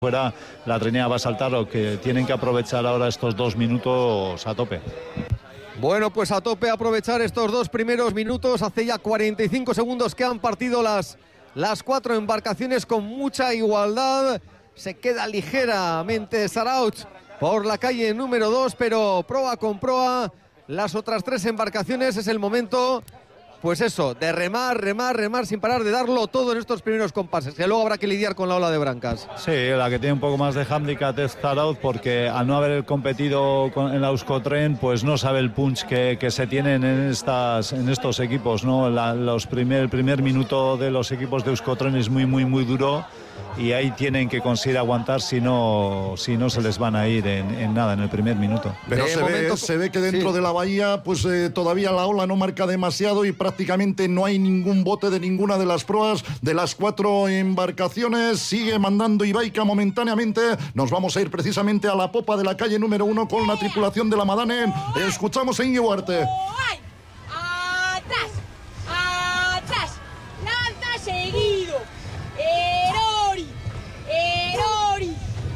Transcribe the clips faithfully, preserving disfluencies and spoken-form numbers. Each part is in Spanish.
fuera, la trinidad va a saltar, o que tienen que aprovechar ahora estos dos minutos a tope. Bueno, pues a tope aprovechar estos dos primeros minutos. Hace ya cuarenta y cinco segundos que han partido las, las cuatro embarcaciones con mucha igualdad. Se queda ligeramente Zarautz por la calle número dos, pero proa con proa. Las otras tres embarcaciones es el momento, pues eso, de remar, remar, remar sin parar, de darlo todo en estos primeros compases, que luego habrá que lidiar con la ola de brancas. Sí, la que tiene un poco más de handicap es Zarautz, porque al no haber competido con, en la Euskotren, pues no sabe el punch que, que se tienen en, estas, en estos equipos, ¿no? La, los primer, el primer minuto de los equipos de Euskotren es muy, muy, muy duro, y ahí tienen que conseguir aguantar, si no, si no se les van a ir en, en nada, en el primer minuto. Pero se ve, se ve que dentro sí. de la bahía, pues eh, todavía la ola no marca demasiado y prácticamente no hay ningún bote de ninguna de las proas de las cuatro embarcaciones. Sigue mandando Ibaica momentáneamente. Nos vamos a ir precisamente a la popa de la calle número uno con la tripulación de la Madane. Escuchamos a Íñigo Arte. Atrás, atrás, lanza seguido. Erori, Erori,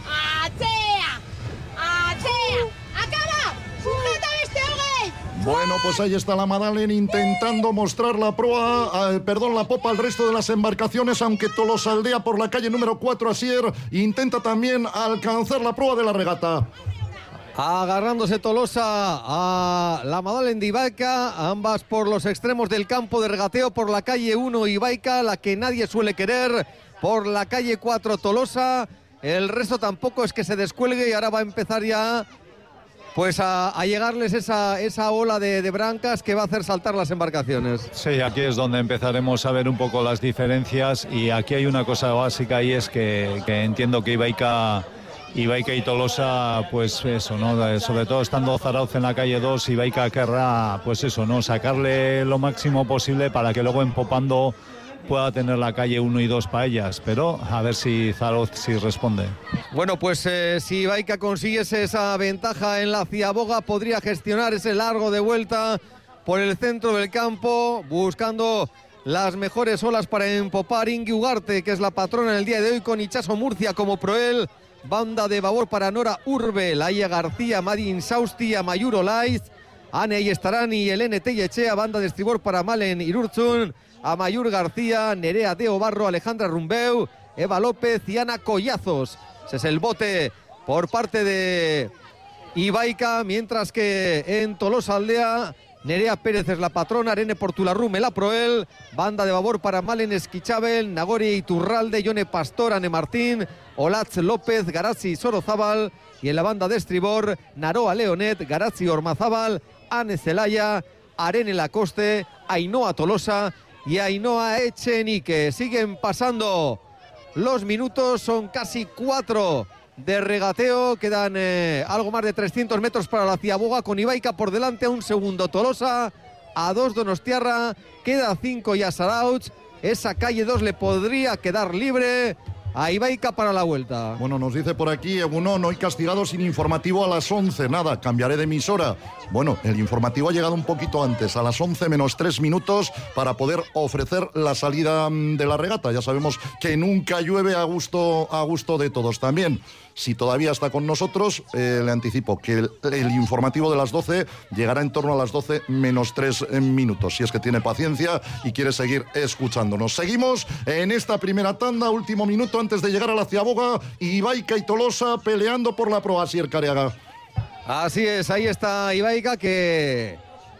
Atea, Atea, acaba, sujeta este hogue. Bueno, pues ahí está la Madalen intentando mostrar la proa, eh, perdón, la popa al resto de las embarcaciones, aunque Tolosa Aldea por la calle número cuatro, Asier, intenta también alcanzar la proa de la regata. Agarrándose Tolosa a la Madalen de Ibaica, ambas por los extremos del campo de regateo, por la calle uno Ibaica, la que nadie suele querer, por la calle cuatro Tolosa. El resto tampoco es que se descuelgue, y ahora va a empezar ya pues a, a llegarles esa, esa ola de, de brancas que va a hacer saltar las embarcaciones. Sí, aquí es donde empezaremos a ver un poco las diferencias, y aquí hay una cosa básica, y es que, que entiendo que Ibaica... Ibaica y Tolosa, pues eso, ¿no? Sobre todo estando Zarautz en la calle dos, Ibaica querrá, pues eso, ¿no? Sacarle lo máximo posible para que luego empopando pueda tener la calle uno y dos para ellas, pero a ver si Zarautz sí responde. Bueno, pues eh, si Ibaica consiguiese esa ventaja en la Ciaboga, podría gestionar ese largo de vuelta por el centro del campo, buscando las mejores olas para empopar. Ingui Ugarte, que es la patrona en el día de hoy, con Itxaso Murcia como proel. Banda de babor para Nora Urbe, Laia García, Madin Sausti, Amayur Olaiz, Ane Ayestarani, Elene Tellechea. Banda de estribor para Malen Irurzun, Amayur García, Nerea de Obarro, Alejandra Rumbeu, Eva López y Ana Collazos. Ese es el bote por parte de Ibaica, mientras que en Tolosa Aldea Nerea Pérez es la patrona, Arene Portularrume la proel. Banda de babor para Malen Esquichabel, Nagori Iturralde, Yone Pastor, Ane Martín, Olatz López, Garazzi Sorozábal, y en la banda de estribor Naroa Leonet, Garazzi Ormazábal, Ane Celaya, Arene Lacoste, Ainhoa Tolosa y Ainhoa Echenique. Siguen pasando los minutos, son casi cuatro de regateo, quedan eh, algo más de trescientos metros para la Ciaboga, con Ibaica por delante a un segundo Tolosa, a dos Donostiarra, queda cinco ya Zarautz. Esa calle dos le podría quedar libre a Ibaica para la vuelta. Bueno, nos dice por aquí Egunon, hoy castigado sin informativo a las once. Nada, cambiaré de emisora. Bueno, el informativo ha llegado un poquito antes, a las once menos tres minutos, para poder ofrecer la salida de la regata. Ya sabemos que nunca llueve, a gusto, a gusto de todos también. Si todavía está con nosotros, eh, le anticipo que el, el informativo de las doce llegará en torno a las doce menos tres minutos, si es que tiene paciencia y quiere seguir escuchándonos. Seguimos en esta primera tanda, último minuto antes de llegar a la Ciaboga, Ibaica y Tolosa peleando por la proa, Asier Careaga. Así es, ahí está Ibaica, que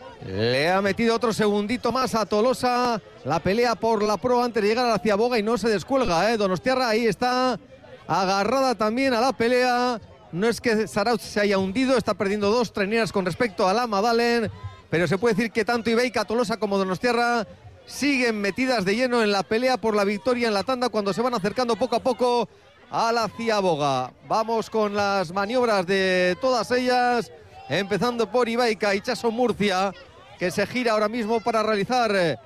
le ha metido otro segundito más a Tolosa. La pelea por la proa antes de llegar a la Ciaboga, y no se descuelga, ¿eh? Donostiarra ahí está, agarrada también a la pelea. No es que Zarautz se haya hundido, está perdiendo dos treneras con respecto a la Madalen, pero se puede decir que tanto Ibaica, Tolosa como Donostiarra siguen metidas de lleno en la pelea por la victoria en la tanda, cuando se van acercando poco a poco a la Ciaboga. Vamos con las maniobras de todas ellas, empezando por Ibaica. Itxaso Murcia, que se gira ahora mismo para realizar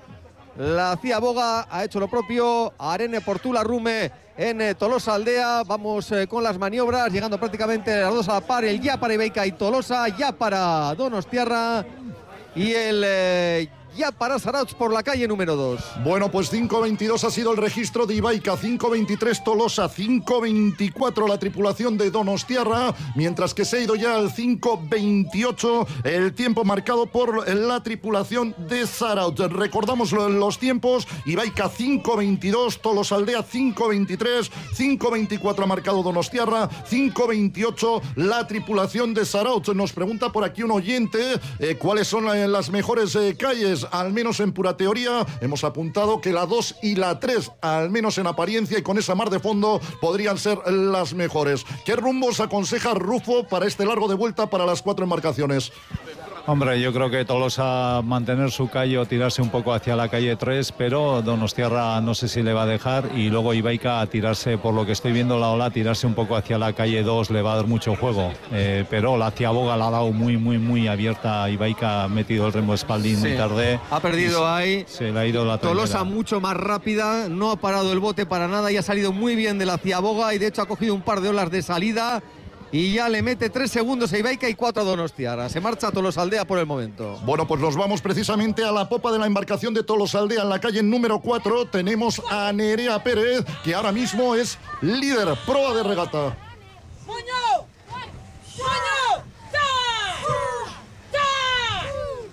la Ciaboga, ha hecho lo propio. Arene Portularrume en Tolosa Aldea. Vamos eh, con las maniobras, llegando prácticamente las dos a la par. El ya para Ibaica y Tolosa, ya para Donostiarra, y el eh, ya para Zarautz por la calle número dos. Bueno, pues cinco veintidós ha sido el registro de Ibaica, cinco veintitrés Tolosa, cinco veinticuatro la tripulación de Donostiarra, mientras que se ha ido ya al cinco veintiocho el tiempo marcado por la tripulación de Zarautz. Recordamos los tiempos: Ibaica cinco veintidós, Tolosaldea cinco veintitrés, cinco veinticuatro ha marcado Donostiarra, cinco veintiocho la tripulación de Zarautz. Nos pregunta por aquí un oyente eh, cuáles son eh, las mejores eh, calles. Al menos en pura teoría hemos apuntado que la dos y la tres, al menos en apariencia y con esa mar de fondo, podrían ser las mejores. ¿Qué rumbos aconseja Rufo para este largo de vuelta para las cuatro embarcaciones? Hombre, yo creo que Tolosa mantener su calle o tirarse un poco hacia la calle tres, pero Donostiarra no sé si le va a dejar, y luego Ibaica a tirarse, por lo que estoy viendo la ola, tirarse un poco hacia la calle dos le va a dar mucho juego, eh, pero la Ciaboga la ha dado muy muy muy abierta. Ibaica ha metido el remo espaldín Sí, muy tarde. ha perdido ahí. Se le ha ido la Tolosa trainera. mucho más rápida, no ha parado el bote para nada y ha salido muy bien de la Ciaboga, y de hecho ha cogido un par de olas de salida y ya le mete tres segundos a Ibaica y cuatro a Donostiarra. Se marcha a Tolosaldea por el momento. Bueno, pues nos vamos precisamente a la popa de la embarcación de Tolosaldea, en la calle número cuatro. Tenemos a Nerea Pérez, que ahora mismo es líder, proa de regata. ¡Moño! ¡Moño! ¡Ta! ¡Ta!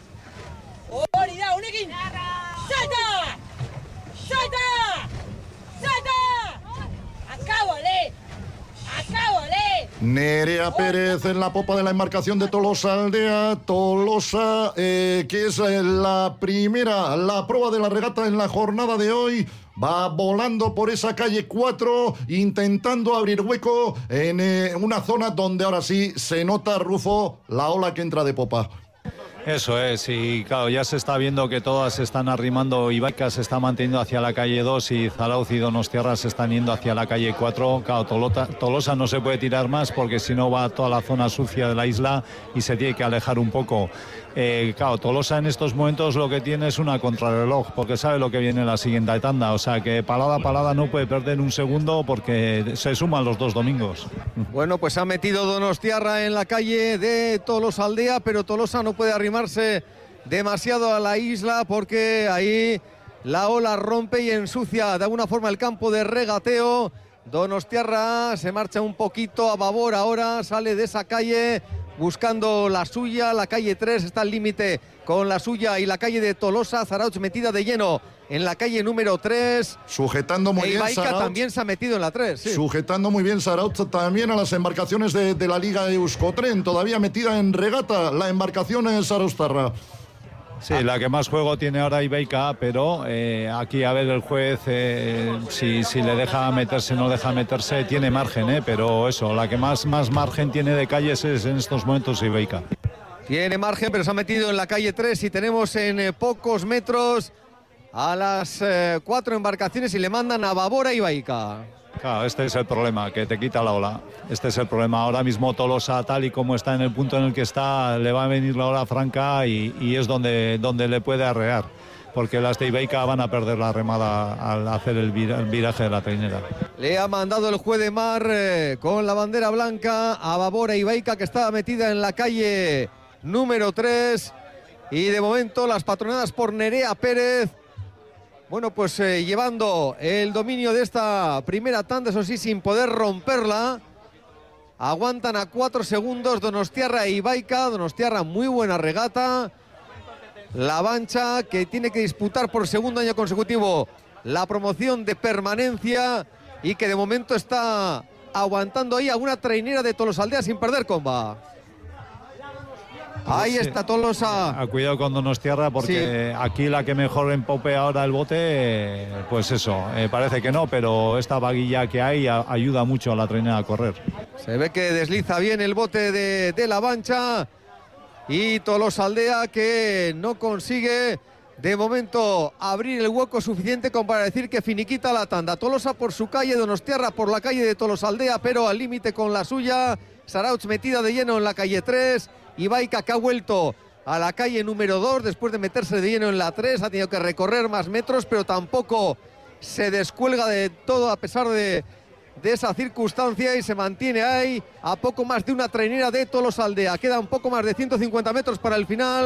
¡Hori da, unekin! ¡Salta! ¡Salta! ¡Salta! ¡Acábale! ¡Acábale! Nerea Pérez en la popa de la embarcación de Tolosaldea. Tolosa, eh, que es eh, la primera, la proa de la regata en la jornada de hoy. Va volando por esa calle cuatro, intentando abrir hueco en eh, una zona donde ahora sí se nota, Rufo, la ola que entra de popa. Eso es, y claro, ya se está viendo que todas se están arrimando. Ibaica se está manteniendo hacia la calle dos y Zarautz y Donostiarra se están yendo hacia la calle cuatro. Claro, Tolota, Tolosa no se puede tirar más porque si no va a toda la zona sucia de la isla y se tiene que alejar un poco. Eh, claro, Tolosa en estos momentos lo que tiene es una contrarreloj, porque sabe lo que viene en la siguiente tanda, o sea que palada a palada no puede perder un segundo porque se suman los dos domingos. Bueno, pues ha metido Donostiarra en la calle de Tolosaldea, pero Tolosa no puede arrimarse demasiado a la isla porque ahí la ola rompe y ensucia de alguna forma el campo de regateo. Donostiarra se marcha un poquito a babor ahora, sale de esa calle buscando la suya. La calle tres está al límite con la suya y la calle de Tolosa. Zarautz metida de lleno en la calle número tres. Sujetando muy e bien Ibaica Zarautz. también se ha metido en la tres. Sí. Sujetando muy bien Zarautz también a las embarcaciones de, de la Liga Euskotren, todavía metida en regata la embarcación en Zarauztarra. Sí, la que más juego tiene ahora Ibaica, pero eh, aquí a ver el juez eh, si, si le deja meterse o no deja meterse, tiene margen, eh, pero eso, la que más, más margen tiene de calles es en estos momentos Ibaica. Tiene margen, pero se ha metido en la calle tres y tenemos en eh, pocos metros a las eh, cuatro embarcaciones y le mandan a babor a Ibaica. Claro, este es el problema, que te quita la ola. Este es el problema. Ahora mismo Tolosa, tal y como está en el punto en el que está, le va a venir la ola franca y, y es donde, donde le puede arrear. Porque las de Ibaica van a perder la remada al hacer el, vira, el viraje de la trainera. Le ha mandado el juez de mar eh, con la bandera blanca a babor a Ibaica, que estaba metida en la calle número tres. Y de momento las patronadas por Nerea Pérez. Bueno, pues eh, llevando el dominio de esta primera tanda, eso sí, sin poder romperla. Aguantan a cuatro segundos Donostiarra e Ibaica. Donostiarra, muy buena regata. La Bancha, que tiene que disputar por segundo año consecutivo la promoción de permanencia y que de momento está aguantando ahí a una trainera de Tolosaldea sin perder comba. Ahí está Tolosa. A cuidado con Donostiarra porque sí. Aquí la que mejor empope ahora el bote, pues eso, eh, parece que no, pero esta vaguilla que hay a, ayuda mucho a la trainera a correr. Se ve que desliza bien el bote de, de la Bancha y Tolosaldea que no consigue de momento abrir el hueco suficiente como para decir que finiquita la tanda. Tolosa por su calle, Donostiarra por la calle de Tolosaldea, pero al límite con la suya. Zarautz metida de lleno en la calle tres. Ibaica, que ha vuelto a la calle número dos después de meterse de lleno en la tres, ha tenido que recorrer más metros, pero tampoco se descuelga de todo a pesar de, de esa circunstancia y se mantiene ahí a poco más de una trainera de Tolosaldea. Queda un poco más de ciento cincuenta metros para el final.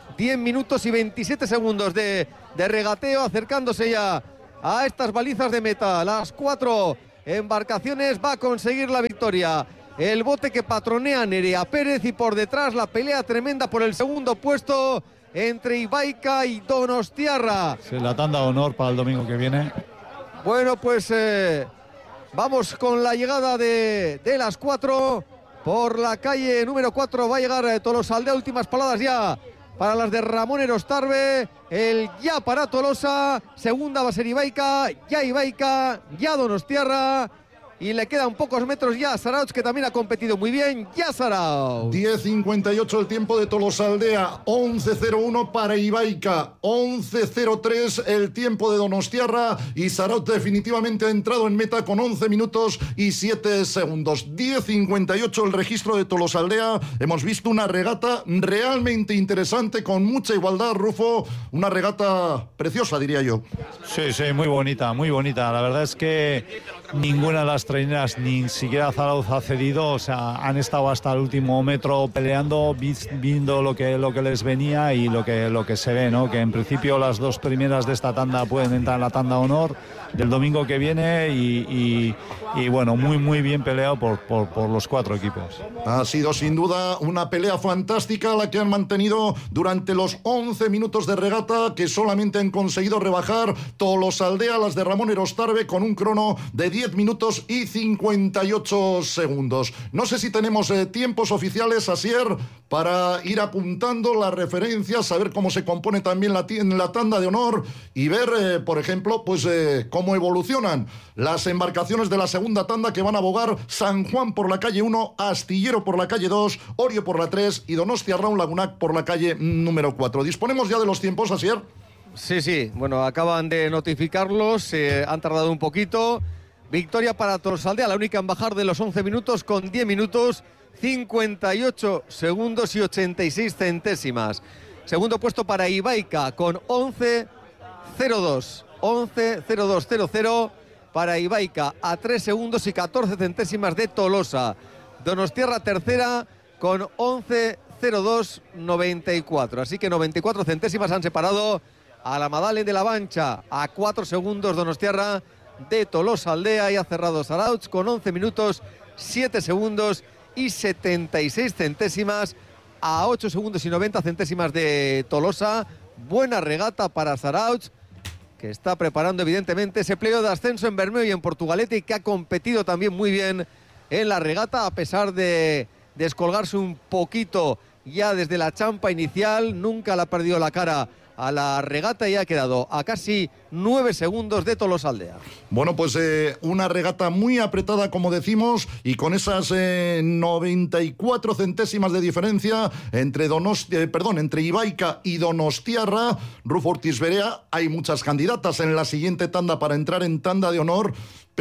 diez minutos y veintisiete segundos de, de regateo, acercándose ya a estas balizas de meta. Las cuatro embarcaciones va a conseguir la victoria. El bote que patronea Nerea Pérez y por detrás la pelea tremenda por el segundo puesto entre Ibaica y Donostiarra. Sí, la tanda de honor para el domingo que viene. Bueno, pues eh, vamos con la llegada de, de las cuatro. Por la calle número cuatro va a llegar eh, Tolosaldea. Últimas palabras ya para las de Ramón Erostarbe. El ya para Tolosa. Segunda va a ser Ibaica. Ya Ibaica. Ya Donostiarra. Y le quedan pocos metros ya a Zarautz, que también ha competido muy bien. Ya Zarautz. diez cincuenta y ocho el tiempo de Tolosaldea. once cero uno para Ibaica. once cero tres el tiempo de Donostiarra. Y Zarautz definitivamente ha entrado en meta con once minutos y siete segundos. diez cincuenta y ocho el registro de Tolosaldea. Hemos visto una regata realmente interesante, con mucha igualdad, Rufo. Una regata preciosa, diría yo. Sí, sí, muy bonita, muy bonita. La verdad es que ninguna de las traineras, ni siquiera Zarautz ha cedido, o sea, han estado hasta el último metro peleando, viendo lo que, lo que les venía y lo que, lo que se ve, ¿no? Que en principio las dos primeras de esta tanda pueden entrar en la tanda honor del domingo que viene y, y, y bueno, muy, muy bien peleado por, por, por los cuatro equipos. Ha sido sin duda una pelea fantástica la que han mantenido durante los once minutos de regata, que solamente han conseguido rebajar Tolosaldea, las de Ramón Erostarbe, con un crono de diez minutos y cincuenta y ocho segundos. No sé si tenemos eh, tiempos oficiales, Asier, para ir apuntando las referencias, saber cómo se compone también la, la tanda de honor y ver, eh, por ejemplo, pues eh, cómo evolucionan las embarcaciones de la segunda tanda, que van a bogar San Juan por la calle uno, Astillero por la calle dos, Orio por la tres y Donostia Raun Lagunac por la calle número cuatro. ¿Disponemos ya de los tiempos, Asier? Sí, sí. Bueno, acaban de notificarlos, eh, han tardado un poquito. Victoria para Tolosaldea, la única en bajar de los once minutos, con diez minutos, cincuenta y ocho segundos y ochenta y seis centésimas. Segundo puesto para Ibaica con once cero dos. once cero dos cero cero para Ibaica, a tres segundos y catorce centésimas de Tolosa. Donostiarra tercera con once cero dos noventa y cuatro. Así que noventa y cuatro centésimas han separado a la Madalen de la Mancha. A cuatro segundos Donostiarra de Tolosaldea, y ha cerrado Zarautz con once minutos, siete segundos y setenta y seis centésimas, a ocho segundos y noventa centésimas de Tolosa. Buena regata para Zarautz, que está preparando evidentemente ese playoff de ascenso en Bermeo y en Portugalete, y que ha competido también muy bien en la regata, a pesar de descolgarse un poquito ya desde la champa inicial. Nunca le ha perdido la cara a la regata y ha quedado a casi nueve segundos de Tolosaldea. Bueno, pues eh, una regata muy apretada, como decimos, y con esas eh, noventa y cuatro centésimas de diferencia entre Donostia, eh, perdón, entre Ibaica y Donostiarra. Rufo Ortiz Berea, hay muchas candidatas en la siguiente tanda para entrar en tanda de honor,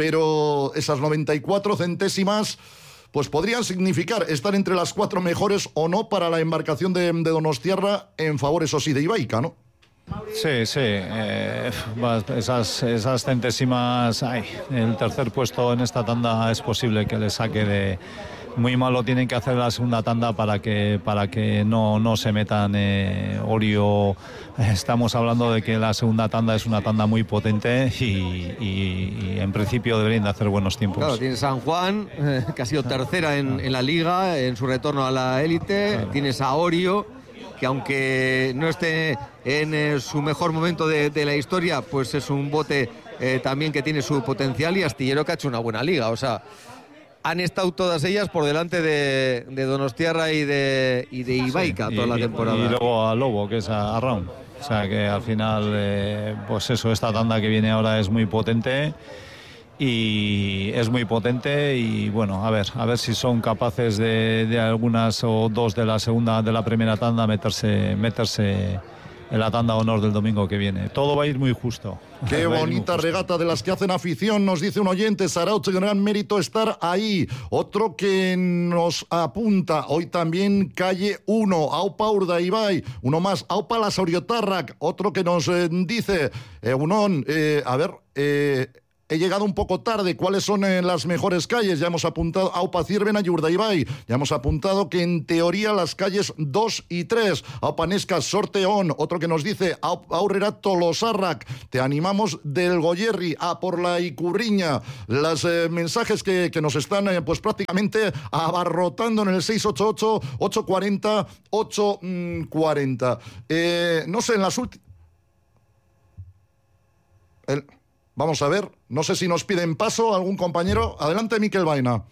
pero esas noventa y cuatro centésimas pues podrían significar estar entre las cuatro mejores o no para la embarcación de, de Donostiarra, en favor, eso sí, de Ibaica, ¿no? Sí, sí, eh, esas, esas centésimas, ay, el tercer puesto en esta tanda es posible que le saque de... Muy mal lo tienen que hacer la segunda tanda para que, para que no, no se metan eh, Orio. Estamos hablando de que la segunda tanda es una tanda muy potente y, y, y en principio deberían de hacer buenos tiempos. Claro, tiene San Juan, eh, que ha sido tercera en, en la liga, en su retorno a la élite. Claro. Tienes a Orio, que aunque no esté en eh, su mejor momento de, de la historia, pues es un bote eh, también que tiene su potencial, y Astillero, que ha hecho una buena liga. O sea, han estado todas ellas por delante de, de Donostiarra y de, y de Ibaica, sí, toda y, la temporada. Y luego a Lobo, que es a, a Raun. O sea que al final, eh, pues eso, esta tanda que viene ahora es muy potente. Y es muy potente y bueno, a ver, a ver si son capaces de, de algunas o dos de la segunda, de la primera tanda, meterse, meterse en la tanda honor del domingo que viene. Todo va a ir muy justo. Qué bonita regata de las que hacen afición, nos dice un oyente. Zarautz, gran mérito estar ahí. Otro que nos apunta, hoy también calle uno, Aupa Urdaibai, uno más, Aupa Las Oriotarrak. Otro que nos eh, dice, Egunon, eh, a ver, eh, he llegado un poco tarde. ¿Cuáles son eh, las mejores calles? Ya hemos apuntado Aupa Zirvena y Urdaibai. Ya hemos apuntado que en teoría las calles dos y tres. Aupa Nesca Sorteón. Otro que nos dice Aurrera Tolosarrak. Te animamos del Goyerri a por la Icurriña. Los eh, mensajes que, que nos están eh, pues prácticamente abarrotando en el seis ocho ocho, ocho cuatro cero, ocho cuarenta. Eh, no sé, en las últimas... Vamos a ver, no sé si nos piden paso algún compañero. Adelante, Miquel Baena.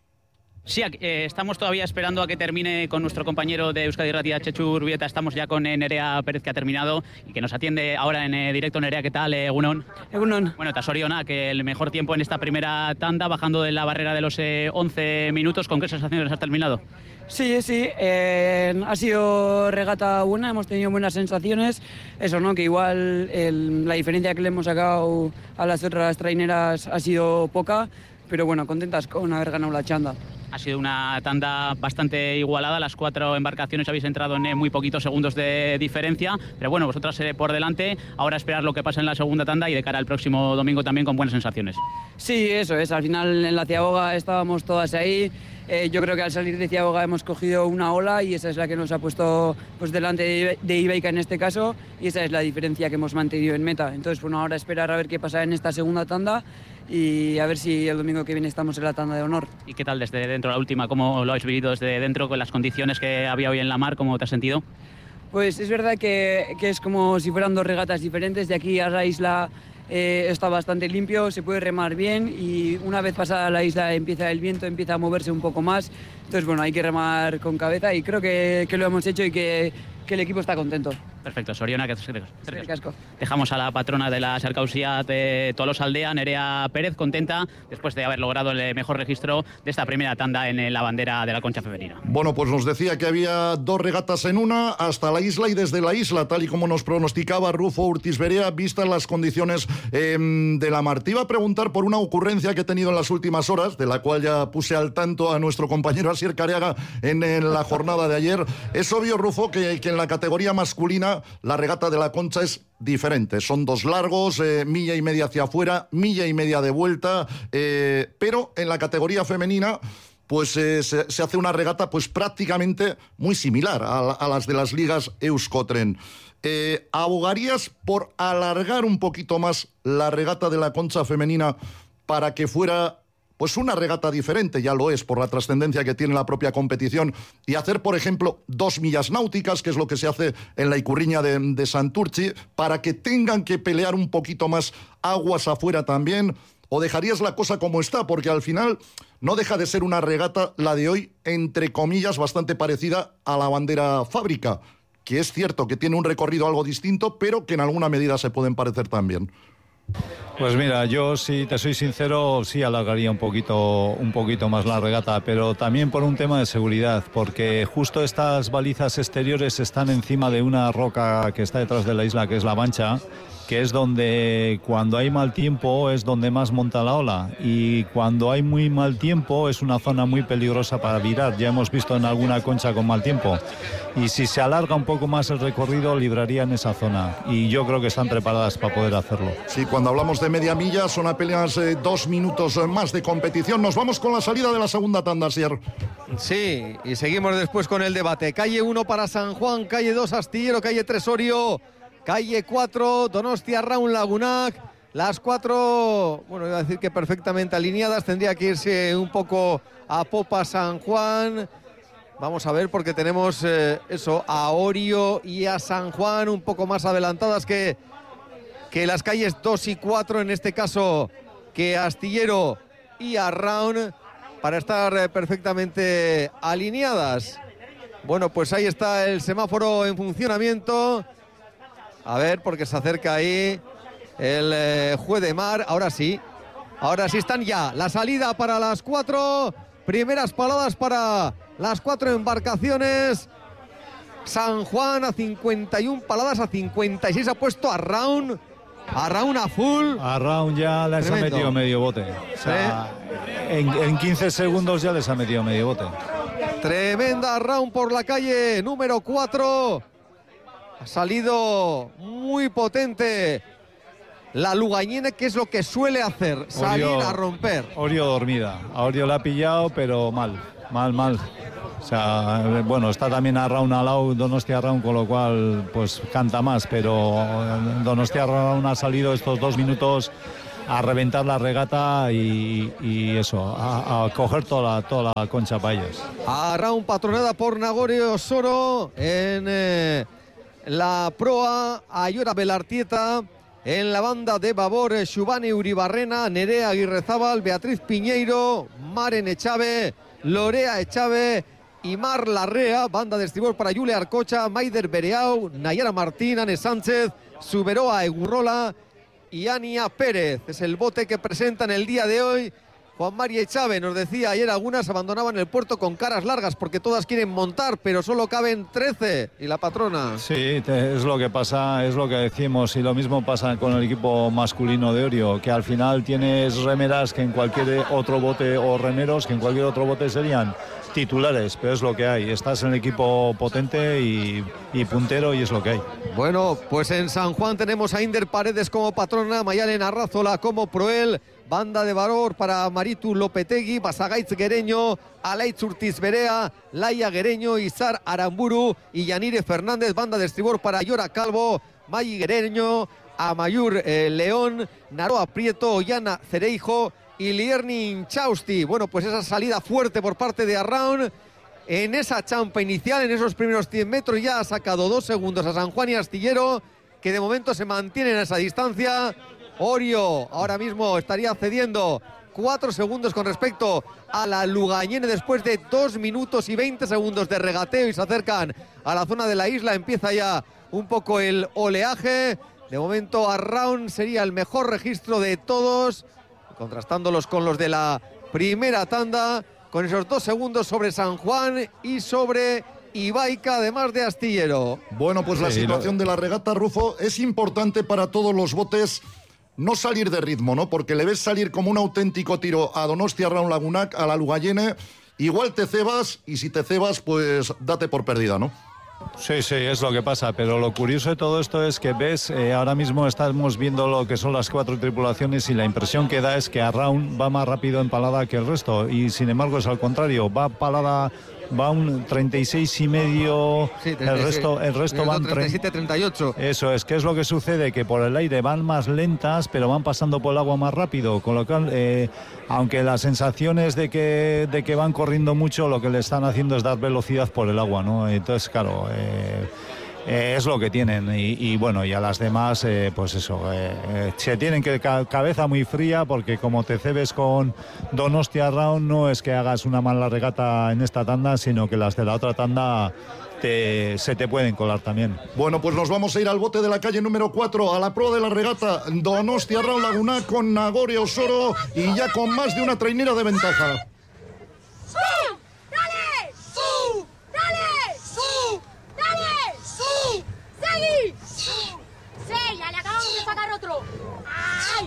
Sí, eh, estamos todavía esperando a que termine con nuestro compañero de Euskadi Irratia, Chechu Urbieta. Estamos ya con eh, Nerea Pérez, que ha terminado y que nos atiende ahora en eh, directo. Nerea, ¿qué tal? Egunon. Egunon. Bueno, Tasoriona, que el mejor tiempo en esta primera tanda, bajando de la barrera de los eh, once minutos. ¿Con qué sensaciones has terminado? Sí, sí, eh, ha sido regata buena, hemos tenido buenas sensaciones. Eso, ¿no? Que igual el, la diferencia que le hemos sacado a las otras traineras ha sido poca, pero bueno, contentas con haber ganado la chanda. Ha sido una tanda bastante igualada, las cuatro embarcaciones habéis entrado en muy poquitos segundos de diferencia, pero bueno, vosotras eh, por delante, ahora esperar lo que pasa en la segunda tanda y de cara al próximo domingo también con buenas sensaciones. Sí, eso es, al final en la Ciaboga estábamos todas ahí, eh, yo creo que al salir de Ciaboga hemos cogido una ola y esa es la que nos ha puesto pues, delante de, de Ibaica en este caso, y esa es la diferencia que hemos mantenido en meta. Entonces, bueno, ahora esperar a ver qué pasa en esta segunda tanda y a ver si el domingo que viene estamos en la tanda de honor. ¿Y qué tal desde dentro la última? ¿Cómo lo habéis vivido desde dentro con las condiciones que había hoy en la mar? ¿Cómo te has sentido? Pues es verdad que, que es como si fueran dos regatas diferentes. De aquí a la isla eh, está bastante limpio, se puede remar bien y una vez pasada la isla empieza el viento, empieza a moverse un poco más. Entonces, bueno, hay que remar con cabeza y creo que, que lo hemos hecho y que, que el equipo está contento. Perfecto, Soriona, que Sí, casco. dejamos a la patrona de la Sarcausia de Tolosa Aldea, Nerea Pérez, contenta después de haber logrado el mejor registro de esta primera tanda en la bandera de la concha femenina. Bueno, pues nos decía que había dos regatas en una, hasta la isla y desde la isla, tal y como nos pronosticaba Rufo Urtiz Berea, vistas las condiciones eh, de la mar. Te iba a preguntar por una ocurrencia que he tenido en las últimas horas, de la cual ya puse al tanto a nuestro compañero Asier Careaga en, en la jornada de ayer. Es obvio, Rufo, que, que en la categoría masculina la regata de la Concha es diferente. Son dos largos, eh, milla y media hacia afuera, milla y media de vuelta, eh, pero en la categoría femenina pues eh, se, se hace una regata pues prácticamente muy similar a, a las de las ligas Euskotren. Eh, ¿Abogarías por alargar un poquito más la regata de la Concha femenina para que fuera pues una regata diferente? Ya lo es por la trascendencia que tiene la propia competición, y hacer, por ejemplo, dos millas náuticas, que es lo que se hace en la Icurriña de, de Santurchi, para que tengan que pelear un poquito más aguas afuera también? ¿O dejarías la cosa como está? Porque al final no deja de ser una regata, la de hoy, entre comillas, bastante parecida a la bandera fábrica, que es cierto que tiene un recorrido algo distinto, pero que en alguna medida se pueden parecer también. Pues mira, yo si te soy sincero, sí alargaría un poquito, un poquito más la regata, pero también por un tema de seguridad, porque justo estas balizas exteriores están encima de una roca que está detrás de la isla, que es la Mancha, que es donde cuando hay mal tiempo es donde más monta la ola, y cuando hay muy mal tiempo es una zona muy peligrosa para virar. Ya hemos visto en alguna concha con mal tiempo, y si se alarga un poco más el recorrido librarían esa zona, y yo creo que están preparadas para poder hacerlo. Sí, cuando hablamos de media milla son apenas eh, dos minutos más de competición. Nos vamos con la salida de la segunda tanda, Sier. Sí, y seguimos después con el debate. Calle uno para San Juan, calle dos Astillero, calle tres Orio, calle cuatro Donostia Raun Lagunac. Las cuatro, bueno, iba a decir que perfectamente alineadas, tendría que irse un poco a popa San Juan. Vamos a ver, porque tenemos eh, eso, a Orio y a San Juan un poco más adelantadas que, que las calles dos y cuatro, en este caso que Astillero y Arraun, para estar eh, perfectamente alineadas. Bueno, pues ahí está el semáforo en funcionamiento. A ver, porque se acerca ahí el eh, juez de mar. Ahora sí, ahora sí están ya. La salida para las cuatro. Primeras paladas para las cuatro embarcaciones. San Juan a cincuenta y una paladas, a cincuenta y seis ha puesto a Raun. A Raun a full. A Raun ya les Tremendo. ha metido medio bote. O sea, ¿Sí? en, en quince segundos ya les ha metido medio bote. Tremenda Raun por la calle número cuatro. Ha salido muy potente la Lugañene, que es lo que suele hacer, salir Orio, a romper. Orio dormida, a Orio la ha pillado, pero mal, mal, mal. O sea, bueno, está también Arraun al lado, Donostia Arraun, con lo cual pues canta más, pero Donostia Arraun ha salido estos dos minutos a reventar la regata y, y eso, a, a coger toda la, toda la concha para ellos. Arraun patronada por Nagore Osoro en eh, la proa, Ayora Belartieta. En la banda de babor, Xubane Uribarrena, Nerea Aguirrezábal, Beatriz Piñeiro, Maren Echave, Lorea Echave y Mar Larrea. Banda de estribor para Julia Arcocha, Maider Bereau, Nayara Martín, Ane Sánchez, Suberoa Egurrola y Ania Pérez. Es el bote que presentan el día de hoy. Juan María Echave nos decía ayer, algunas abandonaban el puerto con caras largas porque todas quieren montar, pero solo caben trece. Y la patrona. Sí, te, es lo que pasa, es lo que decimos, y lo mismo pasa con el equipo masculino de Orio, que al final tienes remeras que en cualquier otro bote, o remeros que en cualquier otro bote serían titulares, pero es lo que hay. Estás en el equipo potente y, y puntero, y es lo que hay. Bueno, pues en San Juan tenemos a Inder Paredes como patrona, Mayalen Arrazola como proel, banda de valor para Maritu Lopetegui, Basagaitz Guereño, Alaitz Urtiz Berea, Laia Guereño, Izar Aramburu y Yanire Fernández, banda de estribor para Yora Calvo, Mayi Guereño, Amayur eh, León, Naroa Prieto, Ollana Cereijo y Lierni Inchausti. Bueno, pues esa salida fuerte por parte de Arraun. En esa champa inicial, en esos primeros cien metros, ya ha sacado dos segundos a San Juan y Astillero, que de momento se mantienen a esa distancia. Orio ahora mismo estaría cediendo cuatro segundos con respecto a la Lugañene después de dos minutos y veinte segundos de regateo, y se acercan a la zona de la isla. Empieza ya un poco el oleaje. De momento Arraun sería el mejor registro de todos, contrastándolos con los de la primera tanda, con esos dos segundos sobre San Juan y sobre Ibaica, además de Astillero. Bueno, pues la Sí, situación lo... de la regata, Rufo, es importante para todos los botes no salir de ritmo, ¿no? Porque le ves salir como un auténtico tiro a Donostia Arraun Lagunac, a la Lugañene. Igual te cebas, y si te cebas, pues date por perdida, ¿no? Sí, sí, es lo que pasa, pero lo curioso de todo esto es que ves, eh, ahora mismo estamos viendo lo que son las cuatro tripulaciones, y la impresión que da es que Arraun va más rápido en palada que el resto, y sin embargo es al contrario, va palada, va un treinta y seis y medio, Sí, treinta y seis, el resto, el resto van treinta y siete, treinta y ocho. Eso es, que es lo que sucede, que por el aire van más lentas, pero van pasando por el agua más rápido, con lo cual, eh, aunque las sensaciones de que, de que van corriendo mucho, lo que le están haciendo es dar velocidad por el agua, ¿no? Entonces, claro, eh, eh, es lo que tienen, y, y bueno, y a las demás, eh, pues eso, eh, eh, se tienen que ca- cabeza muy fría, porque como te cebes con Donostia Arraun, no es que hagas una mala regata en esta tanda, sino que las de la otra tanda te, se te pueden colar también. Bueno, pues nos vamos a ir al bote de la calle número cuatro, a la proa de la regata, Donostia Arraun Lagunac con Nagore Osoro, y ya con más de una trainera de ventaja. ¡Su! ¡Dale! ¡Su! ¡Dale! ¡Su! ¡Dale! ¡Su! ¡Segui! ¡Su! ¡Sí! ¡Ya le acabamos de sacar otro! ¡Ay!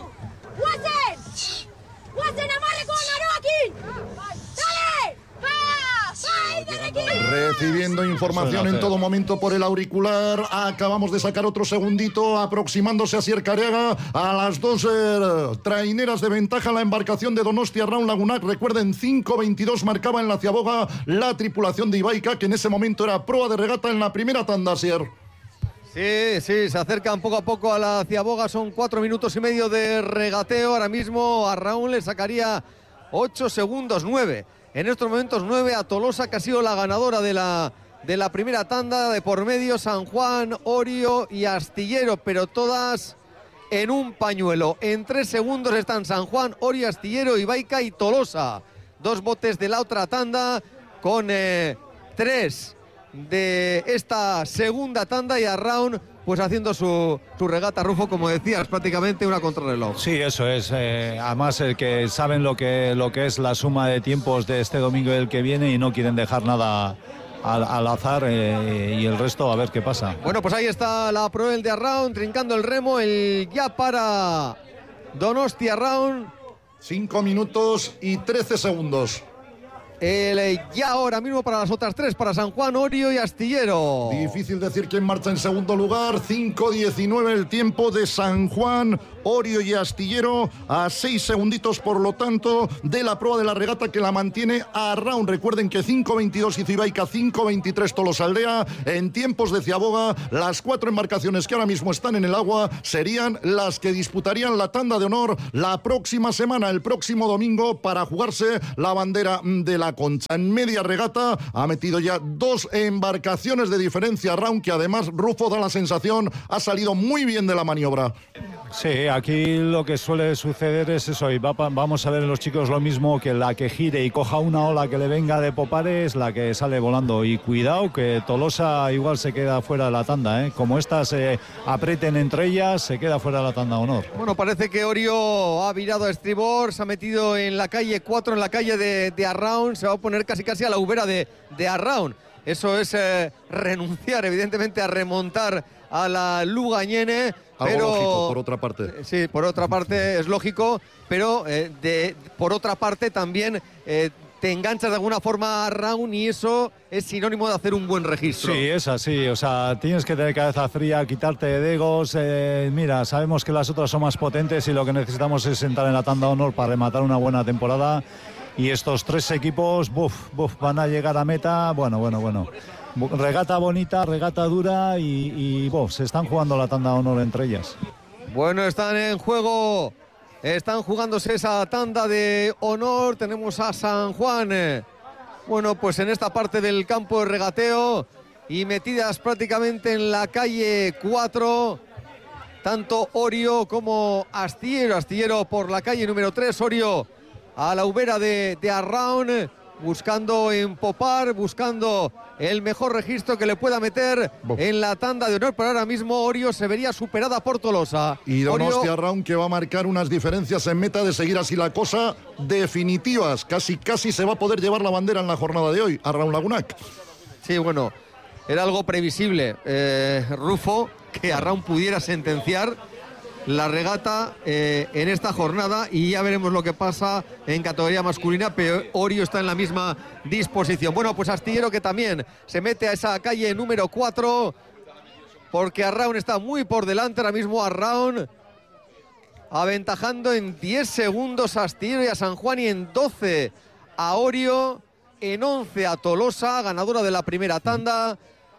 ¡Wasen! ¡Wasen, amarre con Naroa aquí! ¡Dale! ¡Va! ¡Va, Ider aquí! Recibiendo información en todo momento por el auricular. Acabamos de sacar otro segundito, aproximándose a Siercareaga, a las dos eh, traineras de ventaja la embarcación de Donostia Arraun Lagunac. Recuerden, cinco veintidós marcaba en la Ciaboga la tripulación de Ibaica, que en ese momento era proa de regata en la primera tanda, Sier. Sí, sí, se acercan poco a poco a la Ciaboga, son cuatro minutos y medio de regateo. Ahora mismo a Raúl le sacaría ocho segundos, nueve. En estos momentos nueve a Tolosa, que ha sido la ganadora de la, de la primera tanda. De por medio San Juan, Orio y Astillero, pero todas en un pañuelo. En tres segundos están San Juan, Orio, Astillero, Ibaica y Tolosa. Dos botes de la otra tanda con eh, tres de esta segunda tanda, y Arraun pues haciendo su, su regata, Rufo, como decías, prácticamente una contrarreloj. Sí, eso es. Eh, además, el que saben lo que, lo que es la suma de tiempos de este domingo y el que viene, y no quieren dejar nada al, al azar, eh, y el resto a ver qué pasa. Bueno, pues ahí está la proel de Arraun, trincando el remo, el ya para Donostia Arraun. Cinco minutos y trece segundos. El ya ahora mismo para las otras tres, para San Juan, Orio y Astillero. Difícil decir quién marcha en segundo lugar. cinco diecinueve el tiempo de San Juan, Orio y Astillero a seis segunditos, por lo tanto, de la proa de la regata que la mantiene Arraun. Recuerden que cinco veintidós hizo Ibaica, cinco veintitrés Tolosaldea. En tiempos de Ciaboga, las cuatro embarcaciones que ahora mismo están en el agua serían las que disputarían la tanda de honor la próxima semana, el próximo domingo, para jugarse la bandera de la Concha. En media regata ha metido ya dos embarcaciones de diferencia Arraun, que además Rufo da la sensación ha salido muy bien de la maniobra. Sí, aquí lo que suele suceder es eso, y va, vamos a ver en los chicos lo mismo, que la que gire y coja una ola que le venga de popare es la que sale volando, y cuidado que Tolosa igual se queda fuera de la tanda, ¿eh? Como estas se eh, aprieten entre ellas, se queda fuera de la tanda de honor. Bueno, parece que Orio ha virado a estribor, se ha metido en la calle cuatro, en la calle de, de Arraun, se va a poner casi casi a la ubera de, de Arraun. Eso es eh, renunciar evidentemente a remontar a la Lugañene. Algo pero lógico, por otra parte. Sí, por otra parte es lógico, pero eh, de, por otra parte también eh, te enganchas de alguna forma a Arraun, y eso es sinónimo de hacer un buen registro. Sí, es así, o sea, tienes que tener cabeza fría, quitarte de egos. Eh, mira, sabemos que las otras son más potentes y lo que necesitamos es entrar en la tanda de honor para rematar una buena temporada. Y estos tres equipos, buf, buf, van a llegar a meta, bueno, bueno, bueno. Regata bonita, regata dura y, y buf, se están jugando la tanda de honor entre ellas. Bueno, están en juego, están jugándose esa tanda de honor. Tenemos a San Juan, eh, bueno, pues en esta parte del campo de regateo y metidas prácticamente en la calle cuatro, tanto Orio como Astillero. Astillero por la calle número tres, Orio a la ubera de, de Arraun, buscando empopar, buscando el mejor registro que le pueda meter Bo. en la tanda de honor, pero ahora mismo Orio se vería superada por Tolosa. Y Donostia Arraun, que va a marcar unas diferencias en meta, de seguir así la cosa, definitivas. Casi, casi se va a poder llevar la bandera en la jornada de hoy, Arraun Lagunac. Sí, bueno, era algo previsible, eh, Rufo, que Arraun pudiera sentenciar la regata eh, en esta jornada, y ya veremos lo que pasa en categoría masculina, pero Orio está en la misma disposición. Bueno, pues Astillero, que también se mete a esa calle número cuatro, porque Arraun está muy por delante ahora mismo. Arraun aventajando en diez segundos a Astillero y a San Juan, y en doce a Orio, en once a Tolosa, ganadora de la primera tanda.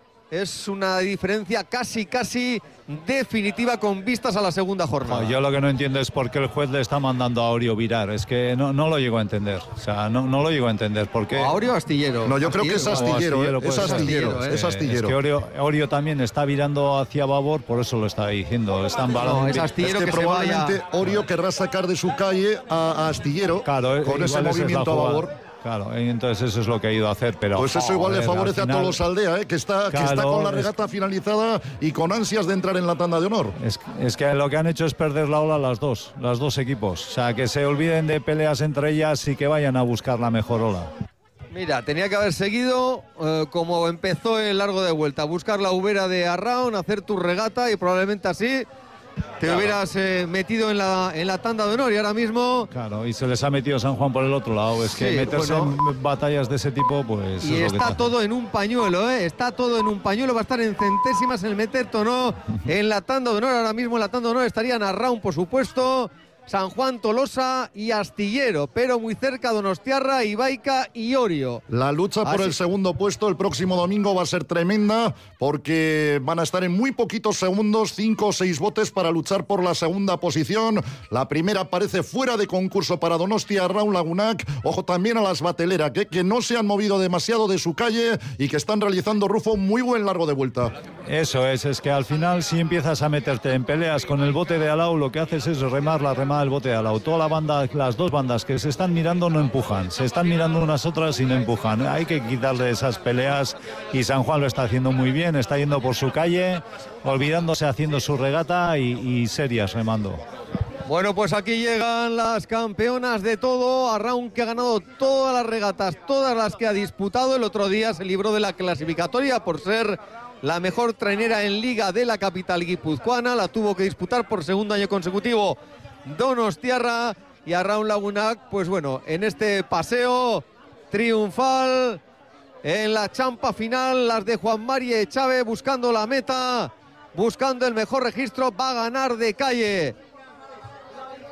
Es una diferencia casi, casi definitiva con vistas a la segunda jornada. No, yo lo que no entiendo es por qué el juez le está mandando a Orio virar. Es que no, no lo llego a entender. O sea, no, no lo llego a entender. ¿Por qué? ¿A Orio o Astillero? No, yo Astillero. creo que es Astillero. Astillero, ¿eh? Es Astillero, ¿eh? es Astillero. Es que Orio, Orio también está virando hacia babor, por eso lo está diciendo. Están no, es Astillero, es que, que probablemente se vaya... Orio querrá sacar de su calle a, a Astillero, claro, con ese movimiento a babor. Claro, entonces eso es lo que ha ido a hacer, pero... Pues eso igual joder, le favorece final, a Tolosaldea, ¿eh? que, está, claro, que está con la regata finalizada y con ansias de entrar en la tanda de honor. Es, es que lo que han hecho es perder la ola las dos, las dos equipos. O sea, que se olviden de peleas entre ellas y que vayan a buscar la mejor ola. Mira, tenía que haber seguido eh, como empezó el largo de vuelta, buscar la ubera de Arraun, hacer tu regata, y probablemente así te claro. hubieras eh, metido en la, en la tanda de honor, y ahora mismo... Claro, y se les ha metido San Juan por el otro lado. Es que sí, meterse bueno, en batallas de ese tipo, pues... Y es está lo que todo en un pañuelo, ¿eh? Está todo en un pañuelo, va a estar en centésimas el meterte o no en la tanda de honor. Ahora mismo en la tanda de honor estarían Arraun, por supuesto, San Juan, Tolosa y Astillero, pero muy cerca Donostiarra, Ibaica y Orio. La lucha por Así. el segundo puesto el próximo domingo va a ser tremenda, porque van a estar en muy poquitos segundos, cinco o seis botes para luchar por la segunda posición. La primera parece fuera de concurso para Donostia Arraun Lagunac. Ojo también a las bateleras, que, que no se han movido demasiado de su calle y que están realizando, Rufo, muy buen largo de vuelta. Eso es, es que al final si empiezas a meterte en peleas con el bote de Alau, lo que haces es remar la remada el bote de Alau. Toda la banda, las dos bandas que se están mirando no empujan, se están mirando unas otras y no empujan. Hay que quitarle esas peleas, y San Juan lo está haciendo muy bien, está yendo por su calle, olvidándose, haciendo su regata y, y serias remando. Bueno, pues aquí llegan las campeonas de todo. Arraun, que ha ganado todas las regatas, todas las que ha disputado. El otro día se libró de la clasificatoria por ser la mejor trainera en liga de la capital guipuzcoana. La tuvo que disputar por segundo año consecutivo Donostiarra, y Arraun Lagunac, pues bueno, en este paseo triunfal, en la champa final, las de Juan María Echave, buscando la meta, buscando el mejor registro. Va a ganar de calle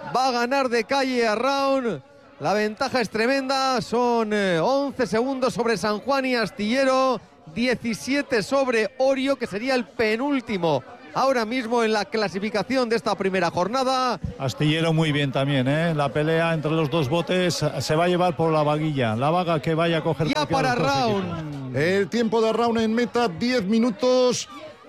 va a ganar de calle a Round. La ventaja es tremenda, son eh, once segundos sobre San Juan y Astillero, diecisiete sobre Orio, que sería el penúltimo ahora mismo en la clasificación de esta primera jornada. Astillero muy bien también, ¿eh? La pelea entre los dos botes se va a llevar por la vaguilla, la vaga que vaya a coger. Ya para Round. El tiempo de Round en meta, diez minutos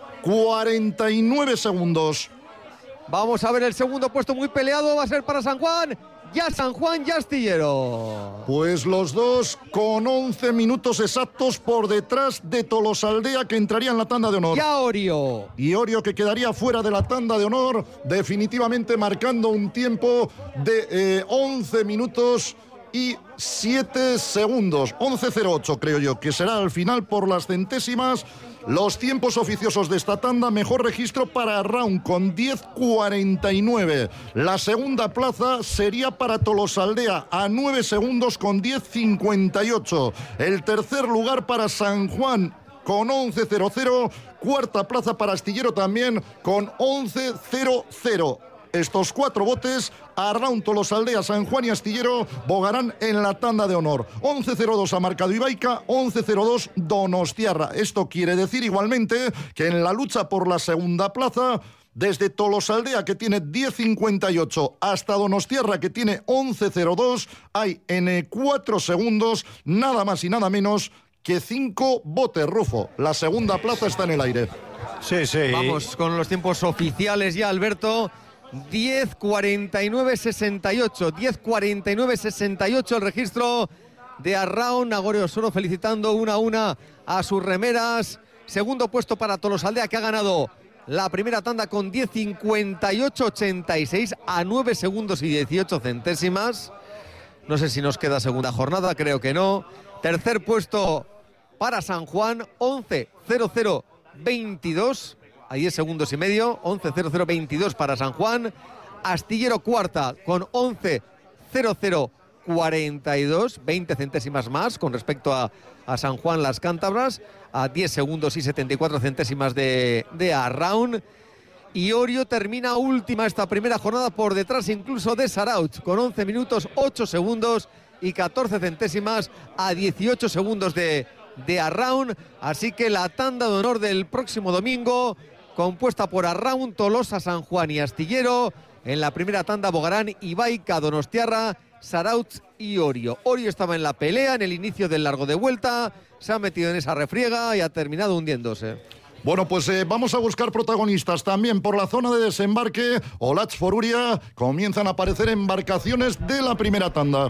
cuarenta y nueve segundos. Vamos a ver el segundo puesto muy peleado, va a ser para San Juan. Ya San Juan, ya Astillero. Pues los dos con once minutos exactos por detrás de Tolosaldea, que entraría en la tanda de honor. Ya Orio. Y Orio, que quedaría fuera de la tanda de honor, definitivamente marcando un tiempo de eh, once minutos y siete segundos. once cero ocho creo yo, que será al final por las centésimas. Los tiempos oficiosos de esta tanda, mejor registro para Round con diez cuarenta y nueve. La segunda plaza sería para Tolosaldea a nueve segundos con diez cincuenta y ocho. El tercer lugar para San Juan con once cero cero. Cuarta plaza para Astillero también con once cero cero. Estos cuatro botes, Arraun, Tolosaldea, San Juan y Astillero, bogarán en la tanda de honor. once cero dos ha marcado Ibaica, once cero dos Donostiarra. Esto quiere decir igualmente que en la lucha por la segunda plaza, desde Tolosaldea, que tiene diez cincuenta y ocho, hasta Donostiarra, que tiene once cero dos, hay en cuatro segundos nada más y nada menos que cinco botes, Rufo. La segunda plaza está en el aire. Sí, sí. Vamos con los tiempos oficiales ya, Alberto. diez cuarenta y nueve sesenta y ocho, diez cuarenta y nueve sesenta y ocho el registro de Arraun. Nagorio Soro felicitando una a una a sus remeras. Segundo puesto para Tolosaldea, que ha ganado la primera tanda con diez cincuenta y ocho ochenta y seis a nueve segundos y dieciocho centésimas. No sé si nos queda segunda jornada, creo que no. Tercer puesto para San Juan, once cero cero veintidós. A diez segundos y medio, once cero cero veintidós para San Juan. Astillero cuarta con once cero cero cuarenta y dos, veinte centésimas más con respecto a, a San Juan Las Cántabras, a diez segundos y setenta y cuatro centésimas de, de Arraun. Y Orio termina última esta primera jornada por detrás incluso de Saraut, con once minutos, ocho segundos y catorce centésimas a dieciocho segundos de, de Arraun. Así que la tanda de honor del próximo domingo, compuesta por Arraun, Tolosa, San Juan y Astillero. En la primera tanda bogarán Ibaica, Donostiarra, Saraut y Orio. Orio estaba en la pelea en el inicio del largo de vuelta, se ha metido en esa refriega y ha terminado hundiéndose. Bueno, pues eh, vamos a buscar protagonistas también por la zona de desembarque. Olatz Foruria, comienzan a aparecer embarcaciones de la primera tanda.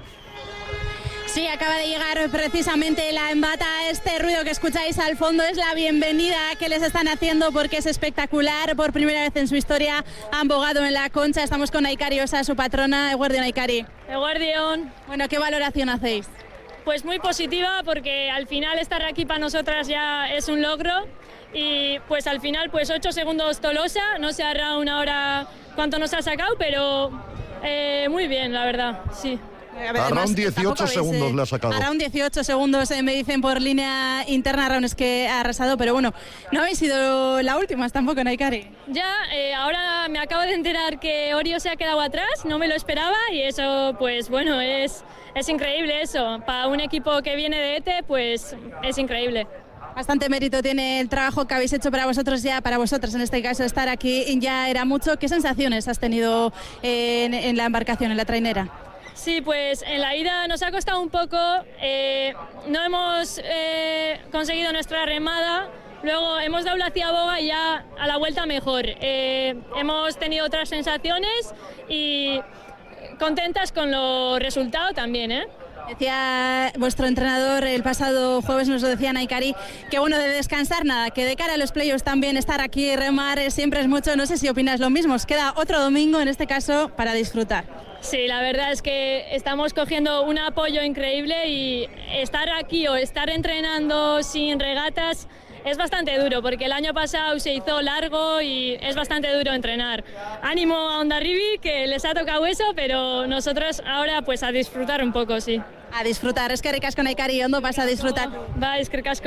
Sí, acaba de llegar precisamente la embata. Este ruido que escucháis al fondo es la bienvenida que les están haciendo porque es espectacular. Por primera vez en su historia han bogado en la Concha. Estamos con Aikari Osa, su patrona. Eguardión, Aikari. Eguardión. Bueno, ¿qué valoración hacéis? Pues muy positiva, porque al final estar aquí para nosotras ya es un logro. Y pues al final pues ocho segundos Tolosa, no se hará una hora cuánto nos ha sacado, pero eh, muy bien, la verdad, sí. Arraun dieciocho segundos eh, le ha sacado. Arraun dieciocho segundos, eh, me dicen por línea interna. Arraun es que ha arrasado, pero bueno, no habéis sido la última tampoco, ¿no, Aikari? Ya, eh, ahora me acabo de enterar que Orio se ha quedado atrás, no me lo esperaba y eso, pues bueno, es, es increíble eso. Para un equipo que viene de E T E, pues es increíble. Bastante mérito tiene el trabajo que habéis hecho para vosotros ya, para vosotros en este caso, estar aquí ya era mucho. ¿Qué sensaciones has tenido en, en la embarcación, en la trainera? Sí, pues en la ida nos ha costado un poco, eh, no hemos eh, conseguido nuestra remada, luego hemos dado la ciaboga y ya a la vuelta mejor. Eh, hemos tenido otras sensaciones y contentas con los resultados también, ¿eh? Decía vuestro entrenador el pasado jueves, nos lo decía Aikari, que bueno, de descansar nada, que de cara a los playoffs también estar aquí y remar siempre es mucho. No sé si opinas lo mismo, os queda otro domingo en este caso para disfrutar. Sí, la verdad es que estamos cogiendo un apoyo increíble y estar aquí o estar entrenando sin regatas es bastante duro, porque el año pasado se hizo largo y es bastante duro entrenar. Ánimo a Hondarribi, que les ha tocado eso, pero nosotros ahora pues a disfrutar un poco, sí. A disfrutar, es que ricasco Aikari, Ondo vas a disfrutar. Va, es que ricasco.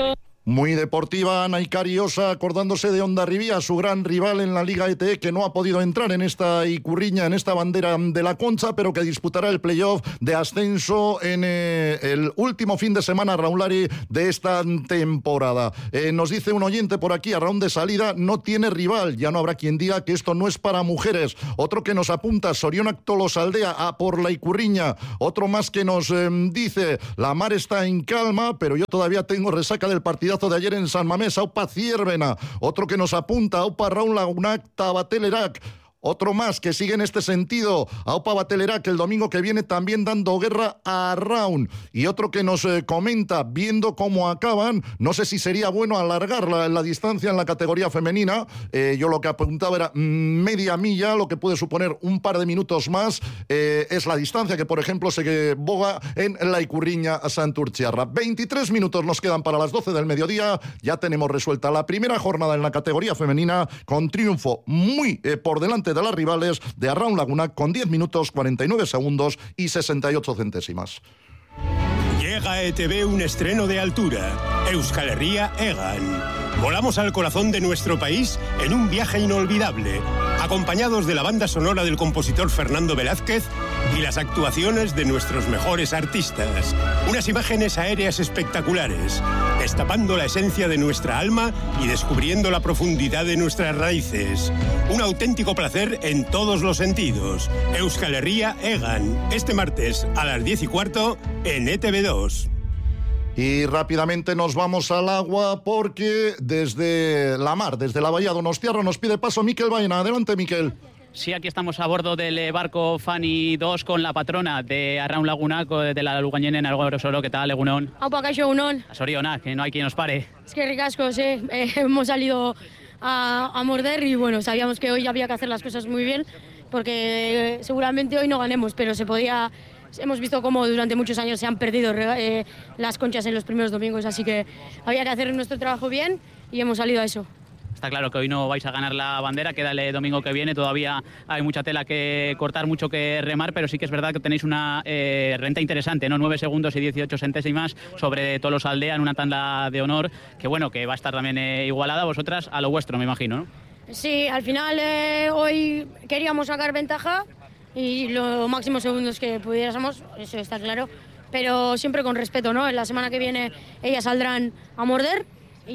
Muy deportiva, Ana Icariosa, acordándose de Hondarribía, su gran rival en la Liga E T E, que no ha podido entrar en esta Icurriña, en esta bandera de la Concha, pero que disputará el playoff de ascenso en eh, el último fin de semana, Raulari, de esta temporada. Eh, nos dice un oyente por aquí, a round de salida, no tiene rival. Ya no habrá quien diga que esto no es para mujeres. Otro que nos apunta, Sorionak Tolosaldea, a por la Icurriña. Otro más que nos eh, dice, la mar está en calma, pero yo todavía tengo resaca del partidazo de ayer en San Mamés. Aupa Ciervena. Otro que nos apunta, Aupa Raúl Lagunac Tabatelerac. Otro más que sigue en este sentido, Aupa Batelerac, el domingo que viene también dando guerra a Raun. Y otro que nos eh, comenta, viendo cómo acaban, no sé si sería bueno alargar la, la distancia en la categoría femenina. Eh, yo lo que apuntaba era media milla, lo que puede suponer un par de minutos más. Eh, es la distancia que, por ejemplo, se boga en la Icurriña Santurchiarra. veintitrés minutos nos quedan para las doce del mediodía. Ya tenemos resuelta la primera jornada en la categoría femenina, con triunfo muy eh, por delante de las rivales de Arraun Laguna, con diez minutos, cuarenta y nueve segundos y sesenta y ocho centésimas. Llega a E T V un estreno de altura, Euskal Herria Egan. Volamos al corazón de nuestro país en un viaje inolvidable, acompañados de la banda sonora del compositor Fernando Velázquez y las actuaciones de nuestros mejores artistas. Unas imágenes aéreas espectaculares, destapando la esencia de nuestra alma y descubriendo la profundidad de nuestras raíces. Un auténtico placer en todos los sentidos. Euskal Herria Egan, este martes a las diez y cuarto en E T V dos. Y rápidamente nos vamos al agua, porque desde la mar, desde la bahía Donostiarra, nos pide paso Miquel Baena. Adelante, Miquel. Sí, aquí estamos a bordo del barco Fanny dos con la patrona de Arraun Laguna, de la Lugañene en Algo Solo. ¿Qué tal, Egunon? Aupa, kaixo, egunon. A Sorionak, que no hay quien nos pare. Es que ricasco, sí. Eh, hemos salido a, a morder y bueno, sabíamos que hoy había que hacer las cosas muy bien, porque seguramente hoy no ganemos, pero se podía... Hemos visto cómo durante muchos años se han perdido eh, las conchas en los primeros domingos, así que había que hacer nuestro trabajo bien y hemos salido a eso. Está claro que hoy no vais a ganar la bandera, queda el domingo que viene, todavía hay mucha tela que cortar, mucho que remar, pero sí que es verdad que tenéis una eh, renta interesante, ¿no? nueve segundos y dieciocho centésimas sobre Tolosaldea en una tanda de honor, que bueno, que va a estar también eh, igualada, vosotras a lo vuestro, me imagino, ¿no? Sí, al final eh, hoy queríamos sacar ventaja y los máximos segundos que pudiéramos, eso está claro, pero siempre con respeto, ¿no? En la semana que viene ellas saldrán a morder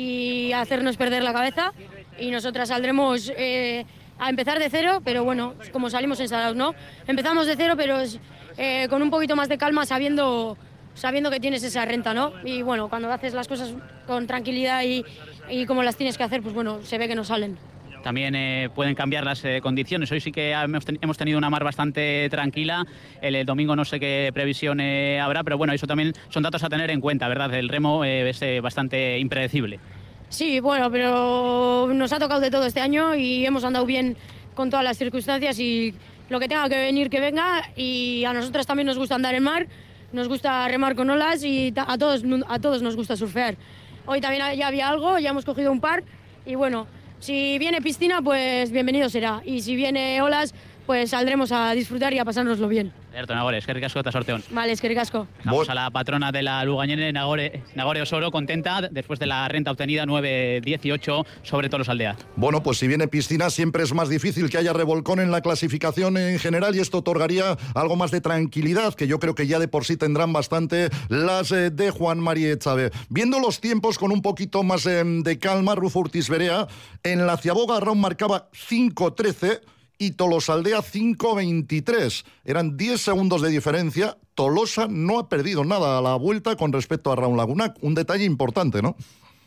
y a hacernos perder la cabeza y nosotras saldremos eh, a empezar de cero, pero bueno, como salimos ensalados, ¿no? Empezamos de cero, pero eh, con un poquito más de calma, sabiendo, sabiendo que tienes esa renta, ¿no? Y bueno, cuando haces las cosas con tranquilidad y, y como las tienes que hacer, pues bueno, se ve que no salen. También eh, pueden cambiar las eh, condiciones. Hoy sí que hemos tenido una mar bastante tranquila. El, el domingo no sé qué previsión eh, habrá, pero bueno, eso también son datos a tener en cuenta, ¿verdad? El remo eh, es eh, bastante impredecible. Sí, bueno, pero nos ha tocado de todo este año y hemos andado bien con todas las circunstancias y lo que tenga que venir, que venga. Y a nosotras también nos gusta andar en mar, nos gusta remar con olas y a todos, a todos nos gusta surfear. Hoy también ya había algo, ya hemos cogido un par y bueno... Si viene piscina, pues bienvenido será. Y si viene olas, pues saldremos a disfrutar y a pasárnoslo bien. Cierto, Nagore, es que ricasco eta sorteón. Vale, es que ricasco. Vamos a la patrona de la Lugañene, Nagore, Nagore Osoro, contenta después de la renta obtenida nueve dieciocho sobre Tolosaldea. Bueno, pues si viene piscina siempre es más difícil que haya revolcón en la clasificación en general y esto otorgaría algo más de tranquilidad, que yo creo que ya de por sí tendrán bastante las eh, de Juan María Chávez. Viendo los tiempos con un poquito más eh, de calma, Rufo Urtiz Berea, en la Ciaboga Arraun marcaba cinco trece y Tolosaldea cinco veintitrés. Eran diez segundos de diferencia. Tolosa no ha perdido nada a la vuelta con respecto a Arraun Laguna. Un detalle importante, ¿no?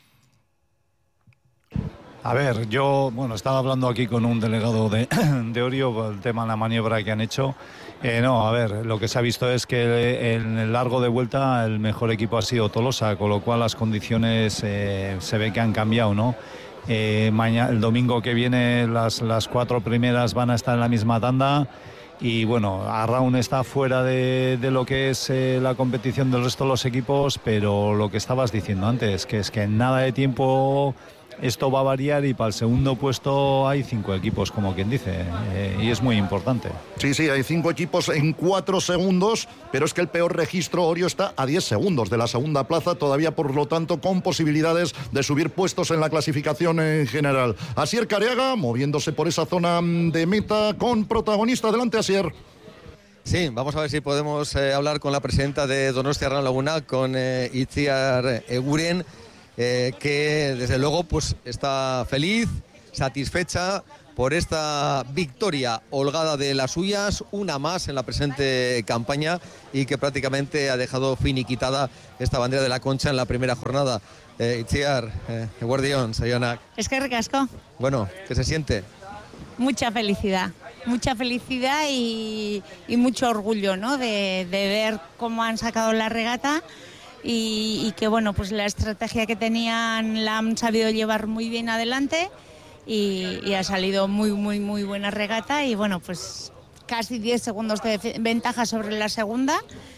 A ver, yo, bueno, estaba hablando aquí con un delegado de, de Orio por el tema de la maniobra que han hecho. Eh, no, a ver, lo que se ha visto es que en el largo de vuelta el mejor equipo ha sido Tolosa, con lo cual las condiciones eh, se ve que han cambiado, ¿no? Eh, mañana, el domingo que viene las, las cuatro primeras van a estar en la misma tanda y bueno, Arraun está fuera de, de lo que es eh, la competición del resto de los equipos, pero lo que estabas diciendo antes, que es que en nada de tiempo esto va a variar y para el segundo puesto hay cinco equipos, como quien dice, eh, y es muy importante. Sí, sí, hay cinco equipos en cuatro segundos, pero es que el peor registro, Orio, está a diez segundos de la segunda plaza, todavía por lo tanto con posibilidades de subir puestos en la clasificación en general. Asier Careaga moviéndose por esa zona de meta con protagonista. Adelante, Asier. Sí, vamos a ver si podemos eh, hablar con la presidenta de Donostia Gran Laguna, con eh, Itziar Eguren. Eh, que desde luego pues está feliz, satisfecha por esta victoria holgada de las suyas, una más en la presente campaña, y que prácticamente ha dejado finiquitada esta bandera de la Concha en la primera jornada. Eh, Itziar, eh, Eguerdión, Saionak. Es que ricasco. Bueno, ¿qué se siente? Mucha felicidad, mucha felicidad y, y mucho orgullo, ¿no? de, de ver cómo han sacado la regata. Y, y que bueno, pues la estrategia que tenían la han sabido llevar muy bien adelante y, y ha salido muy, muy, muy buena regata y bueno, pues casi diez segundos de ventaja sobre la segunda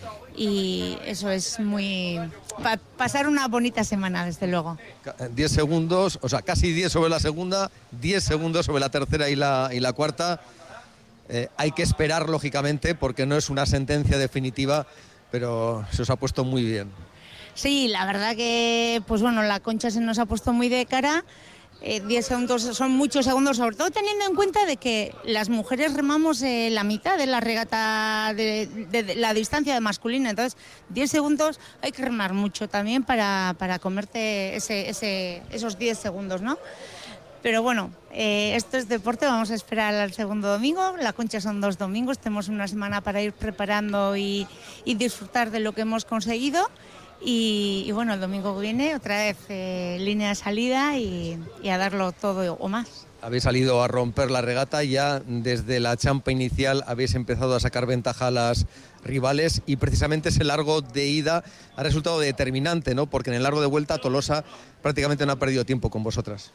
y eso es muy... Pa pasar una bonita semana, desde luego. diez segundos, o sea, casi diez sobre la segunda, diez segundos sobre la tercera y la, y la cuarta. Eh, hay que esperar, lógicamente, porque no es una sentencia definitiva, pero se os ha puesto muy bien. Sí, la verdad que, pues bueno, la Concha se nos ha puesto muy de cara. Eh, diez segundos son muchos segundos, sobre todo teniendo en cuenta de que las mujeres remamos eh, la mitad de la regata, de, de, de la distancia de masculina. Entonces, diez segundos hay que remar mucho también para, para comerte ese, ese, esos diez segundos, ¿no? Pero bueno, eh, esto es deporte, vamos a esperar al segundo domingo. La Concha son dos domingos, tenemos una semana para ir preparando y, y disfrutar de lo que hemos conseguido. Y, y bueno, el domingo que viene otra vez eh, línea de salida y, y a darlo todo o más. Habéis salido a romper la regata, ya desde la champa inicial habéis empezado a sacar ventaja a las rivales y precisamente ese largo de ida ha resultado determinante, ¿no? Porque en el largo de vuelta Tolosa prácticamente no ha perdido tiempo con vosotras.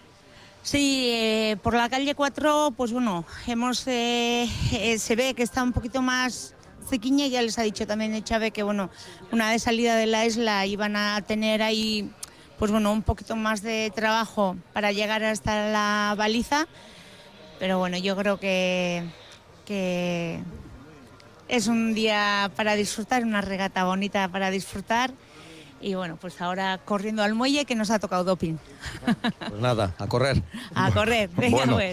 Sí, eh, por la calle cuatro, pues bueno, hemos eh, eh, se ve que está un poquito más sequiña, ya les ha dicho también Chávez que bueno, una vez salida de la isla iban a tener ahí pues bueno, un poquito más de trabajo para llegar hasta la baliza, pero bueno, yo creo que, que es un día para disfrutar, una regata bonita para disfrutar. Y bueno, pues ahora corriendo al muelle, que nos ha tocado doping. Pues nada, a correr. A correr, venga, bueno, pues.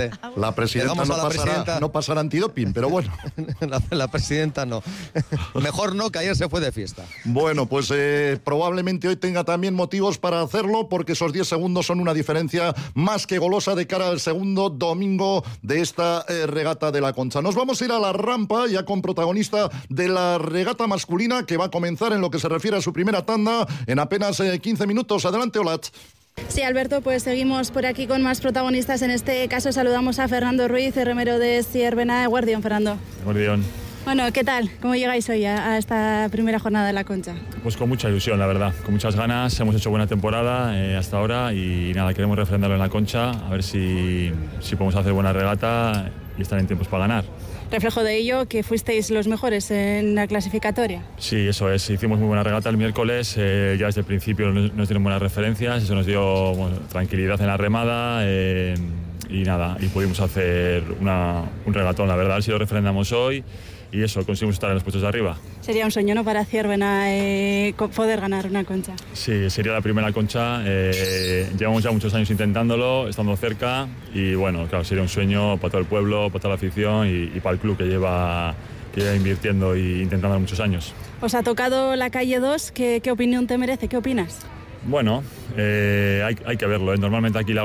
La presidenta no, a la pasará, presidenta. no pasará antidoping, pero bueno. la, la presidenta no. Mejor no, que ayer se fue de fiesta. Bueno, pues eh, probablemente hoy tenga también motivos para hacerlo, porque esos diez segundos son una diferencia más que golosa de cara al segundo domingo de esta eh, regata de la Concha. Nos vamos a ir a la rampa, ya con protagonista de la regata masculina, que va a comenzar en lo que se refiere a su primera tanda en apenas eh, quince minutos. Adelante, Olat. Sí, Alberto, pues seguimos por aquí con más protagonistas. En este caso saludamos a Fernando Ruiz, remero de Siervena. Guardión, Fernando. Guardión. Bueno, ¿qué tal? ¿Cómo llegáis hoy a, a esta primera jornada de la Concha? Pues con mucha ilusión, la verdad, con muchas ganas. Hemos hecho buena temporada eh, hasta ahora y nada, queremos refrendarlo en la Concha, a ver si, si podemos hacer buena regata y estar en tiempos para ganar. Reflejo de ello que fuisteis los mejores en la clasificatoria. Sí, eso es. Hicimos muy buena regata el miércoles. Eh, ya desde el principio nos, nos dieron buenas referencias. Eso nos dio bueno, tranquilidad en la remada. Eh, y nada, y pudimos hacer una, un regatón, la verdad. Si lo refrendamos hoy y eso, conseguimos estar en los puestos de arriba. Sería un sueño, ¿no?, para Siervena eh, poder ganar una Concha. Sí, sería la primera Concha. Eh, llevamos ya muchos años intentándolo, estando cerca, y bueno, claro, sería un sueño para todo el pueblo, para toda la afición y, y para el club que lleva, que lleva invirtiendo e intentando muchos años. Os ha tocado la calle dos, ¿qué, qué opinión te merece? ¿Qué opinas? Bueno, eh, hay, hay que verlo, ¿eh? Normalmente aquí la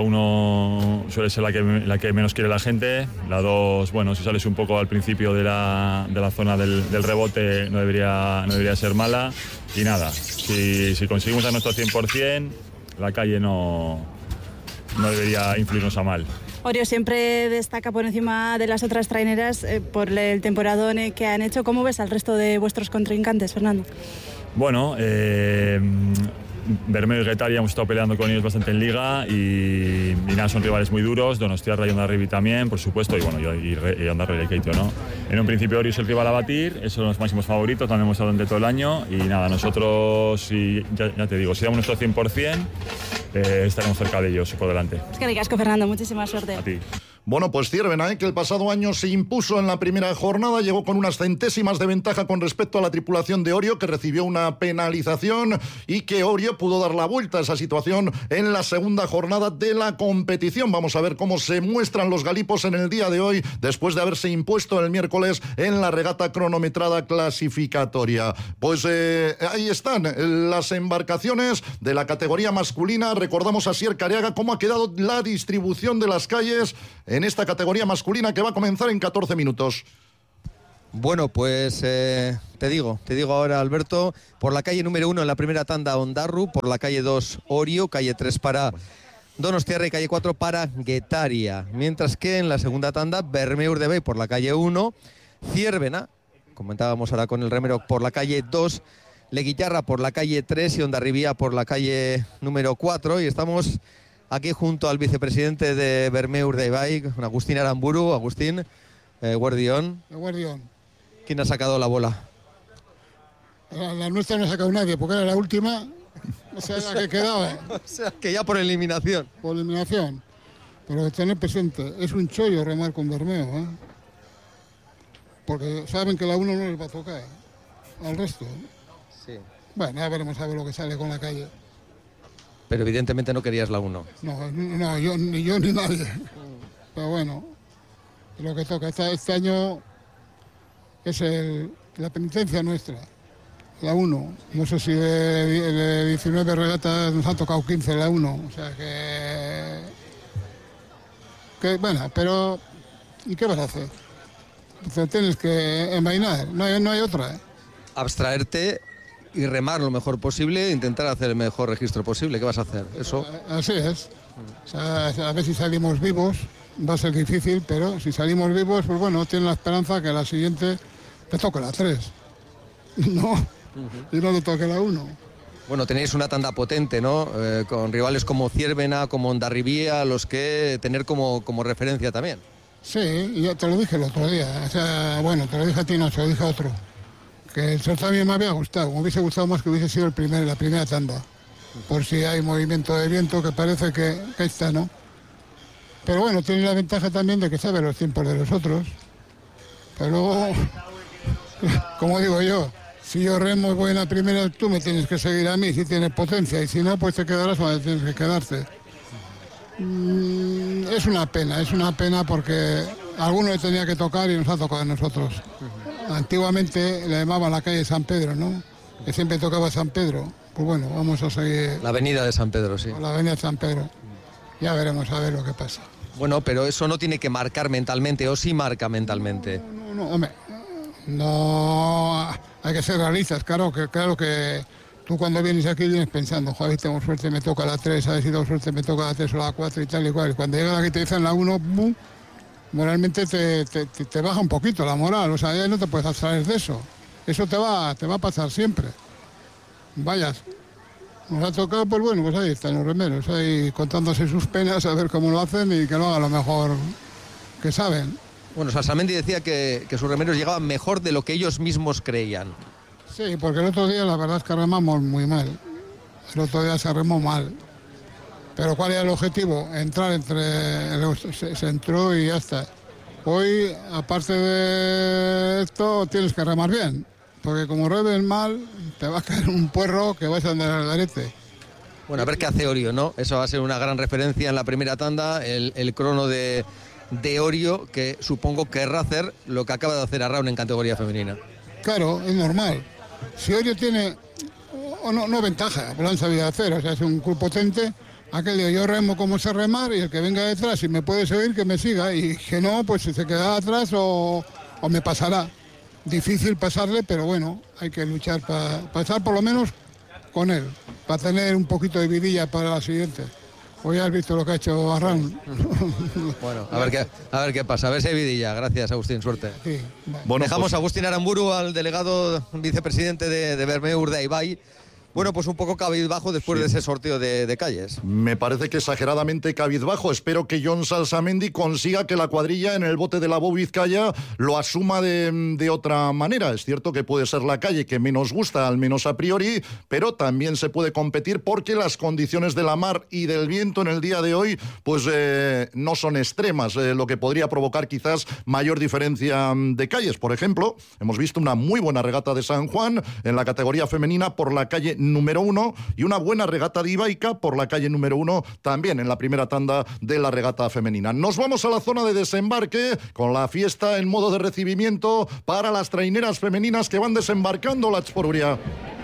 uno suele ser la que, la que menos quiere la gente. La dos, bueno, si sales un poco al principio de la, de la zona del, del rebote no debería, no debería ser mala. Y nada, si, si conseguimos a nuestro cien por cien, la calle no, no debería influirnos a mal. Orio siempre destaca por encima de las otras traineras eh, por el temporadón eh, que han hecho. ¿Cómo ves al resto de vuestros contrincantes, Fernando? Bueno, eh... Bermeo y Guetaria hemos estado peleando con ellos bastante en Liga y, y nada, son rivales muy duros. Donostiarra y Ondarribi también, por supuesto, y bueno, y, y, y Ondarribi y Keito, ¿no? En un principio Orio es el rival a batir, esos son los máximos favoritos, lo han demostrado durante todo el año y nada, nosotros, y ya, ya te digo, si damos nuestro cien por cien, eh, estaremos cerca de ellos por delante. Es que ricasco, Fernando, muchísima suerte. A ti. Bueno, pues Ciervena, ¿eh? que el pasado año se impuso en la primera jornada, llegó con unas centésimas de ventaja con respecto a la tripulación de Orio, que recibió una penalización, y que Orio pudo dar la vuelta a esa situación en la segunda jornada de la competición. Vamos a ver cómo se muestran los galipos en el día de hoy, después de haberse impuesto el miércoles en la regata cronometrada clasificatoria. Pues eh, ahí están las embarcaciones de la categoría masculina. Recordamos a Sier Careaga cómo ha quedado la distribución de las calles en esta categoría masculina, que va a comenzar en catorce minutos. Bueno, pues eh, te digo, te digo ahora, Alberto, por la calle número uno en la primera tanda Ondarru, por la calle dos Orio, calle tres para Donostiarra y calle cuatro para Guetaria. Mientras que en la segunda tanda Bermeur de Bay por la calle uno, Ciervena, comentábamos ahora con el remero, por la calle dos, Leguillarra por la calle tres y Hondarribía por la calle número cuatro. Y estamos aquí junto al vicepresidente de Bermeur de Bay, Agustín Aramburu. Agustín, eh, guardión. Guardión. ¿Quién ha sacado la bola? La, la nuestra no ha sacado nadie, porque era la última, o sea, la que quedaba. O sea, que ya por eliminación. Por eliminación. Pero tener presente, es un chollo remar con Bermeo, ¿eh? Porque saben que la uno no les va a tocar al resto. Sí. Bueno, ya veremos a ver lo que sale con la calle. Pero evidentemente no querías la uno. No, no, yo, ni yo ni nadie. Pero bueno, lo que toca. Este, este año es el, la penitencia nuestra, la uno. No sé si de, de diecinueve regatas nos han tocado quince la uno. O sea que... que bueno, pero... ¿y qué vas a hacer? Te tienes que envainar, no hay, no hay otra. ¿eh? Abstraerte y remar lo mejor posible, intentar hacer el mejor registro posible. ¿Qué vas a hacer? Eso. Así es. O sea, a ver si salimos vivos. Va a ser difícil, pero si salimos vivos, pues bueno, tienes la esperanza que la siguiente te toque la tres. No, uh-huh. Y no te toque la uno. Bueno, tenéis una tanda potente, ¿no? Eh, con rivales como Ciervena, como Hondarribía, los que tener como, como referencia también. Sí, y ya te lo dije el otro día. O sea, bueno, te lo dije a ti, no, se lo dije a otro. Que el certamen me había gustado, me hubiese gustado más que hubiese sido el primer, la primera tanda. Por si hay movimiento de viento, que parece que, que está, ¿no? Pero bueno, tiene la ventaja también de que sabe los tiempos de los otros. Pero luego, como digo yo, si yo remo y voy en la primera, tú me tienes que seguir a mí si tienes potencia, y si no, pues te quedarás donde tienes que quedarte. Mm, es una pena, es una pena porque a alguno le tenía que tocar y nos ha tocado a nosotros. Antiguamente le llamaban la calle San Pedro, ¿no? Que siempre tocaba San Pedro. Pues bueno, vamos a seguir... La avenida de San Pedro, sí. La avenida de San Pedro. Ya veremos a ver lo que pasa. Bueno, pero eso no tiene que marcar mentalmente, o sí marca mentalmente. No, no, no, hombre, no, hay que ser realistas, claro que, claro que tú cuando vienes aquí vienes pensando, joder, tengo suerte, me toca la tres, a ver si tengo suerte, me toca la tres o la cuatro y tal y cual. Y cuando llegas aquí te dicen la uno, boom, moralmente te, te, te, te baja un poquito la moral, o sea, ya no te puedes abstraer de eso. Eso te va, te va a pasar siempre. Vayas. Nos ha tocado, pues bueno, pues ahí están los remeros, ahí contándose sus penas, a ver cómo lo hacen y que lo hagan lo mejor que saben. Bueno, Salsamendi decía que, que sus remeros llegaban mejor de lo que ellos mismos creían. Sí, porque el otro día la verdad es que remamos muy mal. El otro día se remó mal. Pero ¿cuál era el objetivo? Entrar entre... Se, se entró y ya está. Hoy, aparte de esto, tienes que remar bien. Porque como remes mal, te va a caer un puerro que vas a andar al garete. Bueno, a ver qué hace Orio, ¿no? Eso va a ser una gran referencia en la primera tanda, el, el crono de, de Orio, que supongo querrá hacer lo que acaba de hacer Arraun en categoría femenina. Claro, es normal. Si Orio tiene, o no, no ventaja, lo han sabido hacer, o sea, es un club potente, aquel día yo remo como sé remar y el que venga detrás, si me puede seguir, que me siga, y que no, pues si se queda atrás o, o me pasará. Difícil pasarle, pero bueno, hay que luchar para pasar por lo menos con él, para tener un poquito de vidilla para la siguiente. Hoy has visto lo que ha hecho Arraun. Bueno, a ver qué, a ver qué pasa, a ver si hay vidilla. Gracias, Agustín, suerte. Sí, bueno, dejamos pues... a Agustín Aramburu, al delegado vicepresidente de, de Bermeur de Ibai, Bueno, pues un poco cabizbajo después sí. de ese sorteo de, de calles. Me parece que exageradamente cabizbajo. Espero que Jon Salsamendi consiga que la cuadrilla en el bote de la Bou Vizcaya lo asuma de, de otra manera. Es cierto que puede ser la calle que menos gusta, al menos a priori, pero también se puede competir porque las condiciones de la mar y del viento en el día de hoy pues eh, no son extremas, eh, lo que podría provocar quizás mayor diferencia de calles. Por ejemplo, hemos visto una muy buena regata de San Juan en la categoría femenina por la calle número uno y una buena regata de Ibaica por la calle número uno también en la primera tanda de la regata femenina. Nos vamos a la zona de desembarque con la fiesta en modo de recibimiento para las traineras femeninas que van desembarcando la Txporuria.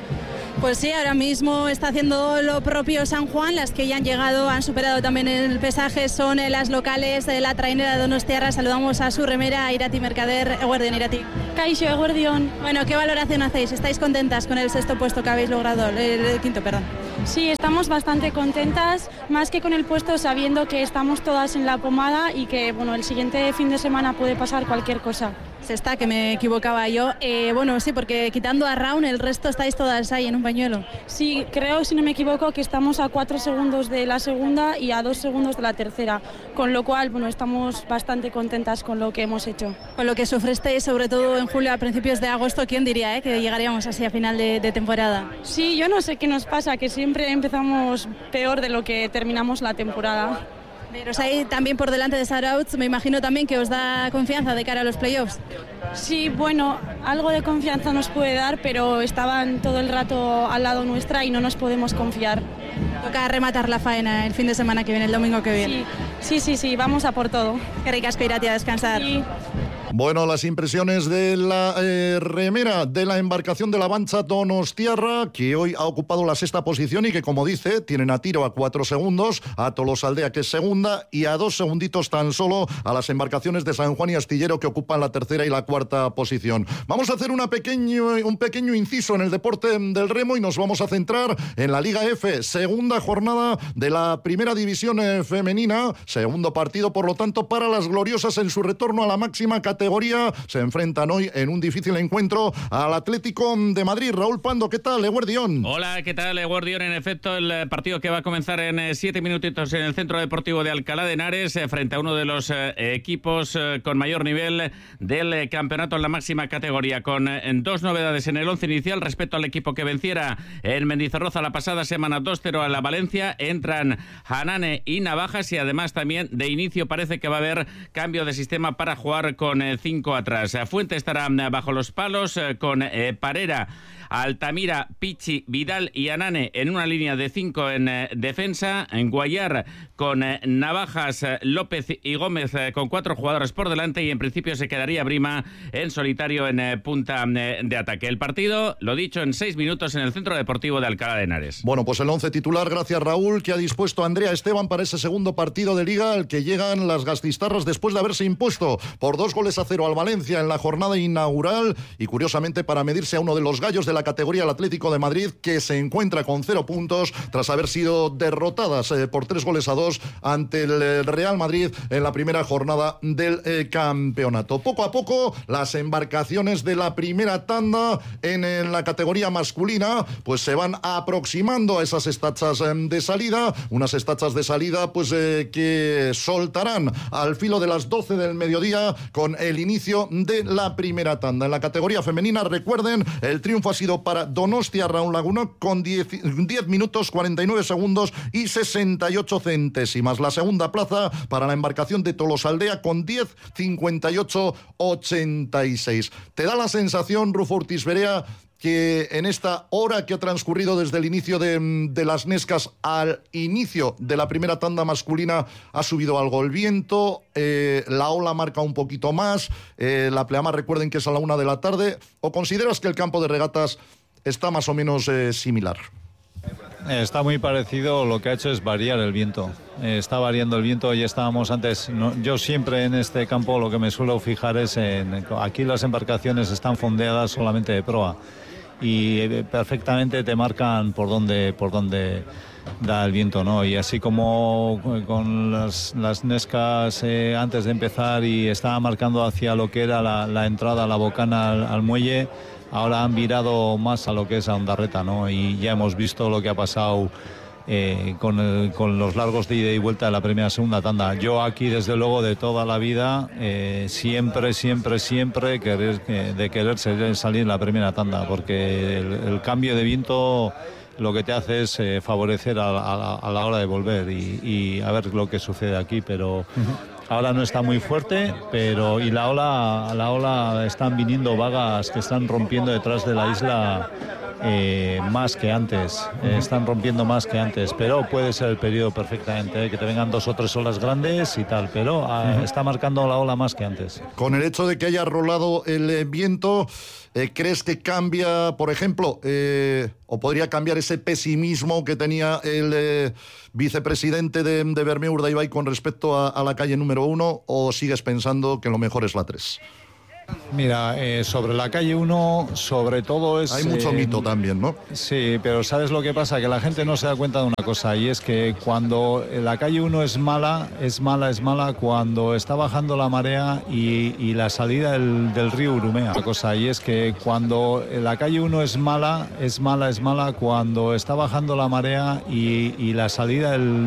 Pues sí, ahora mismo está haciendo lo propio San Juan. Las que ya han llegado, han superado también el pesaje, son las locales de la trainera Donostiarra. Saludamos a su remera, Irati Mercader. Eguerdión, Irati. Kaixo, eguerdión. Bueno, ¿qué valoración hacéis? ¿Estáis contentas con el sexto puesto que habéis logrado? El, el quinto, perdón. Sí, estamos bastante contentas, más que con el puesto, sabiendo que estamos todas en la pomada y que, bueno, el siguiente fin de semana puede pasar cualquier cosa. Se está, que me equivocaba yo. Eh, bueno, sí, porque quitando a Raun, el resto estáis todas ahí en un pañuelo. Sí, creo, si no me equivoco, que estamos a cuatro segundos de la segunda y a dos segundos de la tercera, con lo cual, bueno, estamos bastante contentas con lo que hemos hecho. Con lo que sufristeis, sobre todo en julio, a principios de agosto, ¿quién diría eh, que llegaríamos así a final de, de temporada? Sí, yo no sé qué nos pasa, que siempre empezamos peor de lo que terminamos la temporada. Pero ahí también por delante de Sarauts, me imagino también que os da confianza de cara a los playoffs. Sí, bueno, algo de confianza nos puede dar, pero estaban todo el rato al lado nuestra y no nos podemos confiar. Toca rematar la faena el fin de semana que viene, el domingo que viene. Sí, sí, sí, sí, vamos a por todo. Qué ricasco, Irati, a descansar. Sí. Bueno, las impresiones de la eh, remera de la embarcación de la Bancha Donostiarra, que hoy ha ocupado la sexta posición y que, como dice, tienen a tiro a cuatro segundos, a Tolosaldea, que es segunda, y a dos segunditos tan solo a las embarcaciones de San Juan y Astillero, que ocupan la tercera y la cuarta posición. Vamos a hacer una pequeño, un pequeño inciso en el deporte del remo y nos vamos a centrar en la Liga F, segunda jornada de la primera división eh, femenina, segundo partido, por lo tanto, para las gloriosas en su retorno a la máxima categoría. categoría. Se enfrentan hoy en un difícil encuentro al Atlético de Madrid. Raúl Pando, ¿qué tal, Eguerdión? Hola, ¿qué tal, Eguerdión? En efecto, el partido que va a comenzar en siete minutitos en el Centro Deportivo de Alcalá de Henares, frente a uno de los equipos con mayor nivel del campeonato en la máxima categoría, con dos novedades en el once inicial respecto al equipo que venciera en Mendizorroza la pasada semana dos cero a la Valencia. Entran Hanane y Navajas, y además también de inicio parece que va a haber cambio de sistema para jugar con cinco atrás. Fuente estará bajo los palos con eh, Parera, Altamira, Pichi, Vidal y Anane en una línea de cinco en eh, defensa. En Guayar con eh, Navajas, López y Gómez eh, con cuatro jugadores por delante, y en principio se quedaría Brima en solitario en eh, punta eh, de ataque. El partido, lo dicho, en seis minutos en el Centro Deportivo de Alcalá de Henares. Bueno, pues el once titular, gracias Raúl, que ha dispuesto a Andrea Esteban para ese segundo partido de Liga, al que llegan las gastistarras después de haberse impuesto por dos goles a cero al Valencia en la jornada inaugural, y curiosamente para medirse a uno de los gallos de la categoría, el Atlético de Madrid, que se encuentra con cero puntos tras haber sido derrotadas eh, por tres goles a dos ante el eh, Real Madrid en la primera jornada del eh, campeonato. Poco a poco las embarcaciones de la primera tanda en, en la categoría masculina pues se van aproximando a esas estachas eh, de salida, unas estachas de salida pues eh, que soltarán al filo de las doce del mediodía con el inicio de la primera tanda. En la categoría femenina, recuerden, el triunfo ha sido para Donostiarra Unlagunok con diez minutos cuarenta y nueve segundos y sesenta y ocho centésimas. La segunda plaza para la embarcación de Tolosaldea con diez cincuenta y ocho ochenta y seis. ¿Te da la sensación, Rufo Ortiz Berea, que en esta hora que ha transcurrido desde el inicio de, de las Nescas al inicio de la primera tanda masculina ha subido algo el viento, eh, la ola marca un poquito más, eh, la pleamar, recuerden que es a la una de la tarde, o consideras que el campo de regatas está más o menos eh, similar? Está muy parecido, lo que ha hecho es variar el viento. Eh, está variando el viento, y estábamos antes, no, yo siempre en este campo lo que me suelo fijar es en, aquí las embarcaciones están fondeadas solamente de proa, y perfectamente te marcan por dónde, por dónde da el viento, ¿no? Y así como con las, las Nescas eh, antes de empezar, y estaba marcando hacia lo que era la, la entrada, la bocana al, al muelle, ahora han virado más a lo que es a Ondarreta, ¿no? Y ya hemos visto lo que ha pasado eh, con, el, con los largos de ida y vuelta de la primera segunda tanda. Yo aquí, desde luego, de toda la vida, eh, siempre, siempre, siempre querer, eh, de querer salir en la primera tanda, porque el, el cambio de viento lo que te hace es eh, favorecer a, a, a la hora de volver y, y a ver lo que sucede aquí, pero... Uh-huh. Ahora no está muy fuerte, pero y la ola, a la ola están viniendo vagas que están rompiendo detrás de la isla eh, más que antes, eh, están rompiendo más que antes, pero puede ser el periodo perfectamente, eh, que te vengan dos o tres olas grandes y tal, pero eh, uh-huh. está marcando la ola más que antes. Con el hecho de que haya rolado el eh, viento, eh, ¿crees que cambia, por ejemplo, eh, o podría cambiar ese pesimismo que tenía el eh, vicepresidente de, de Bermeo Urdaibai con respecto a, a la calle número uno, o sigues pensando que lo mejor es la tres? Mira, eh, sobre la calle uno, sobre todo es... Hay mucho eh, mito también, ¿no? Sí, pero ¿sabes lo que pasa? Que la gente no se da cuenta de una cosa, y es que cuando la calle uno es mala, es mala, es mala cuando está bajando la marea y, y la salida del, del río Urumea. La cosa, y es que cuando la calle uno es mala, es mala, es mala cuando está bajando la marea y, y la salida del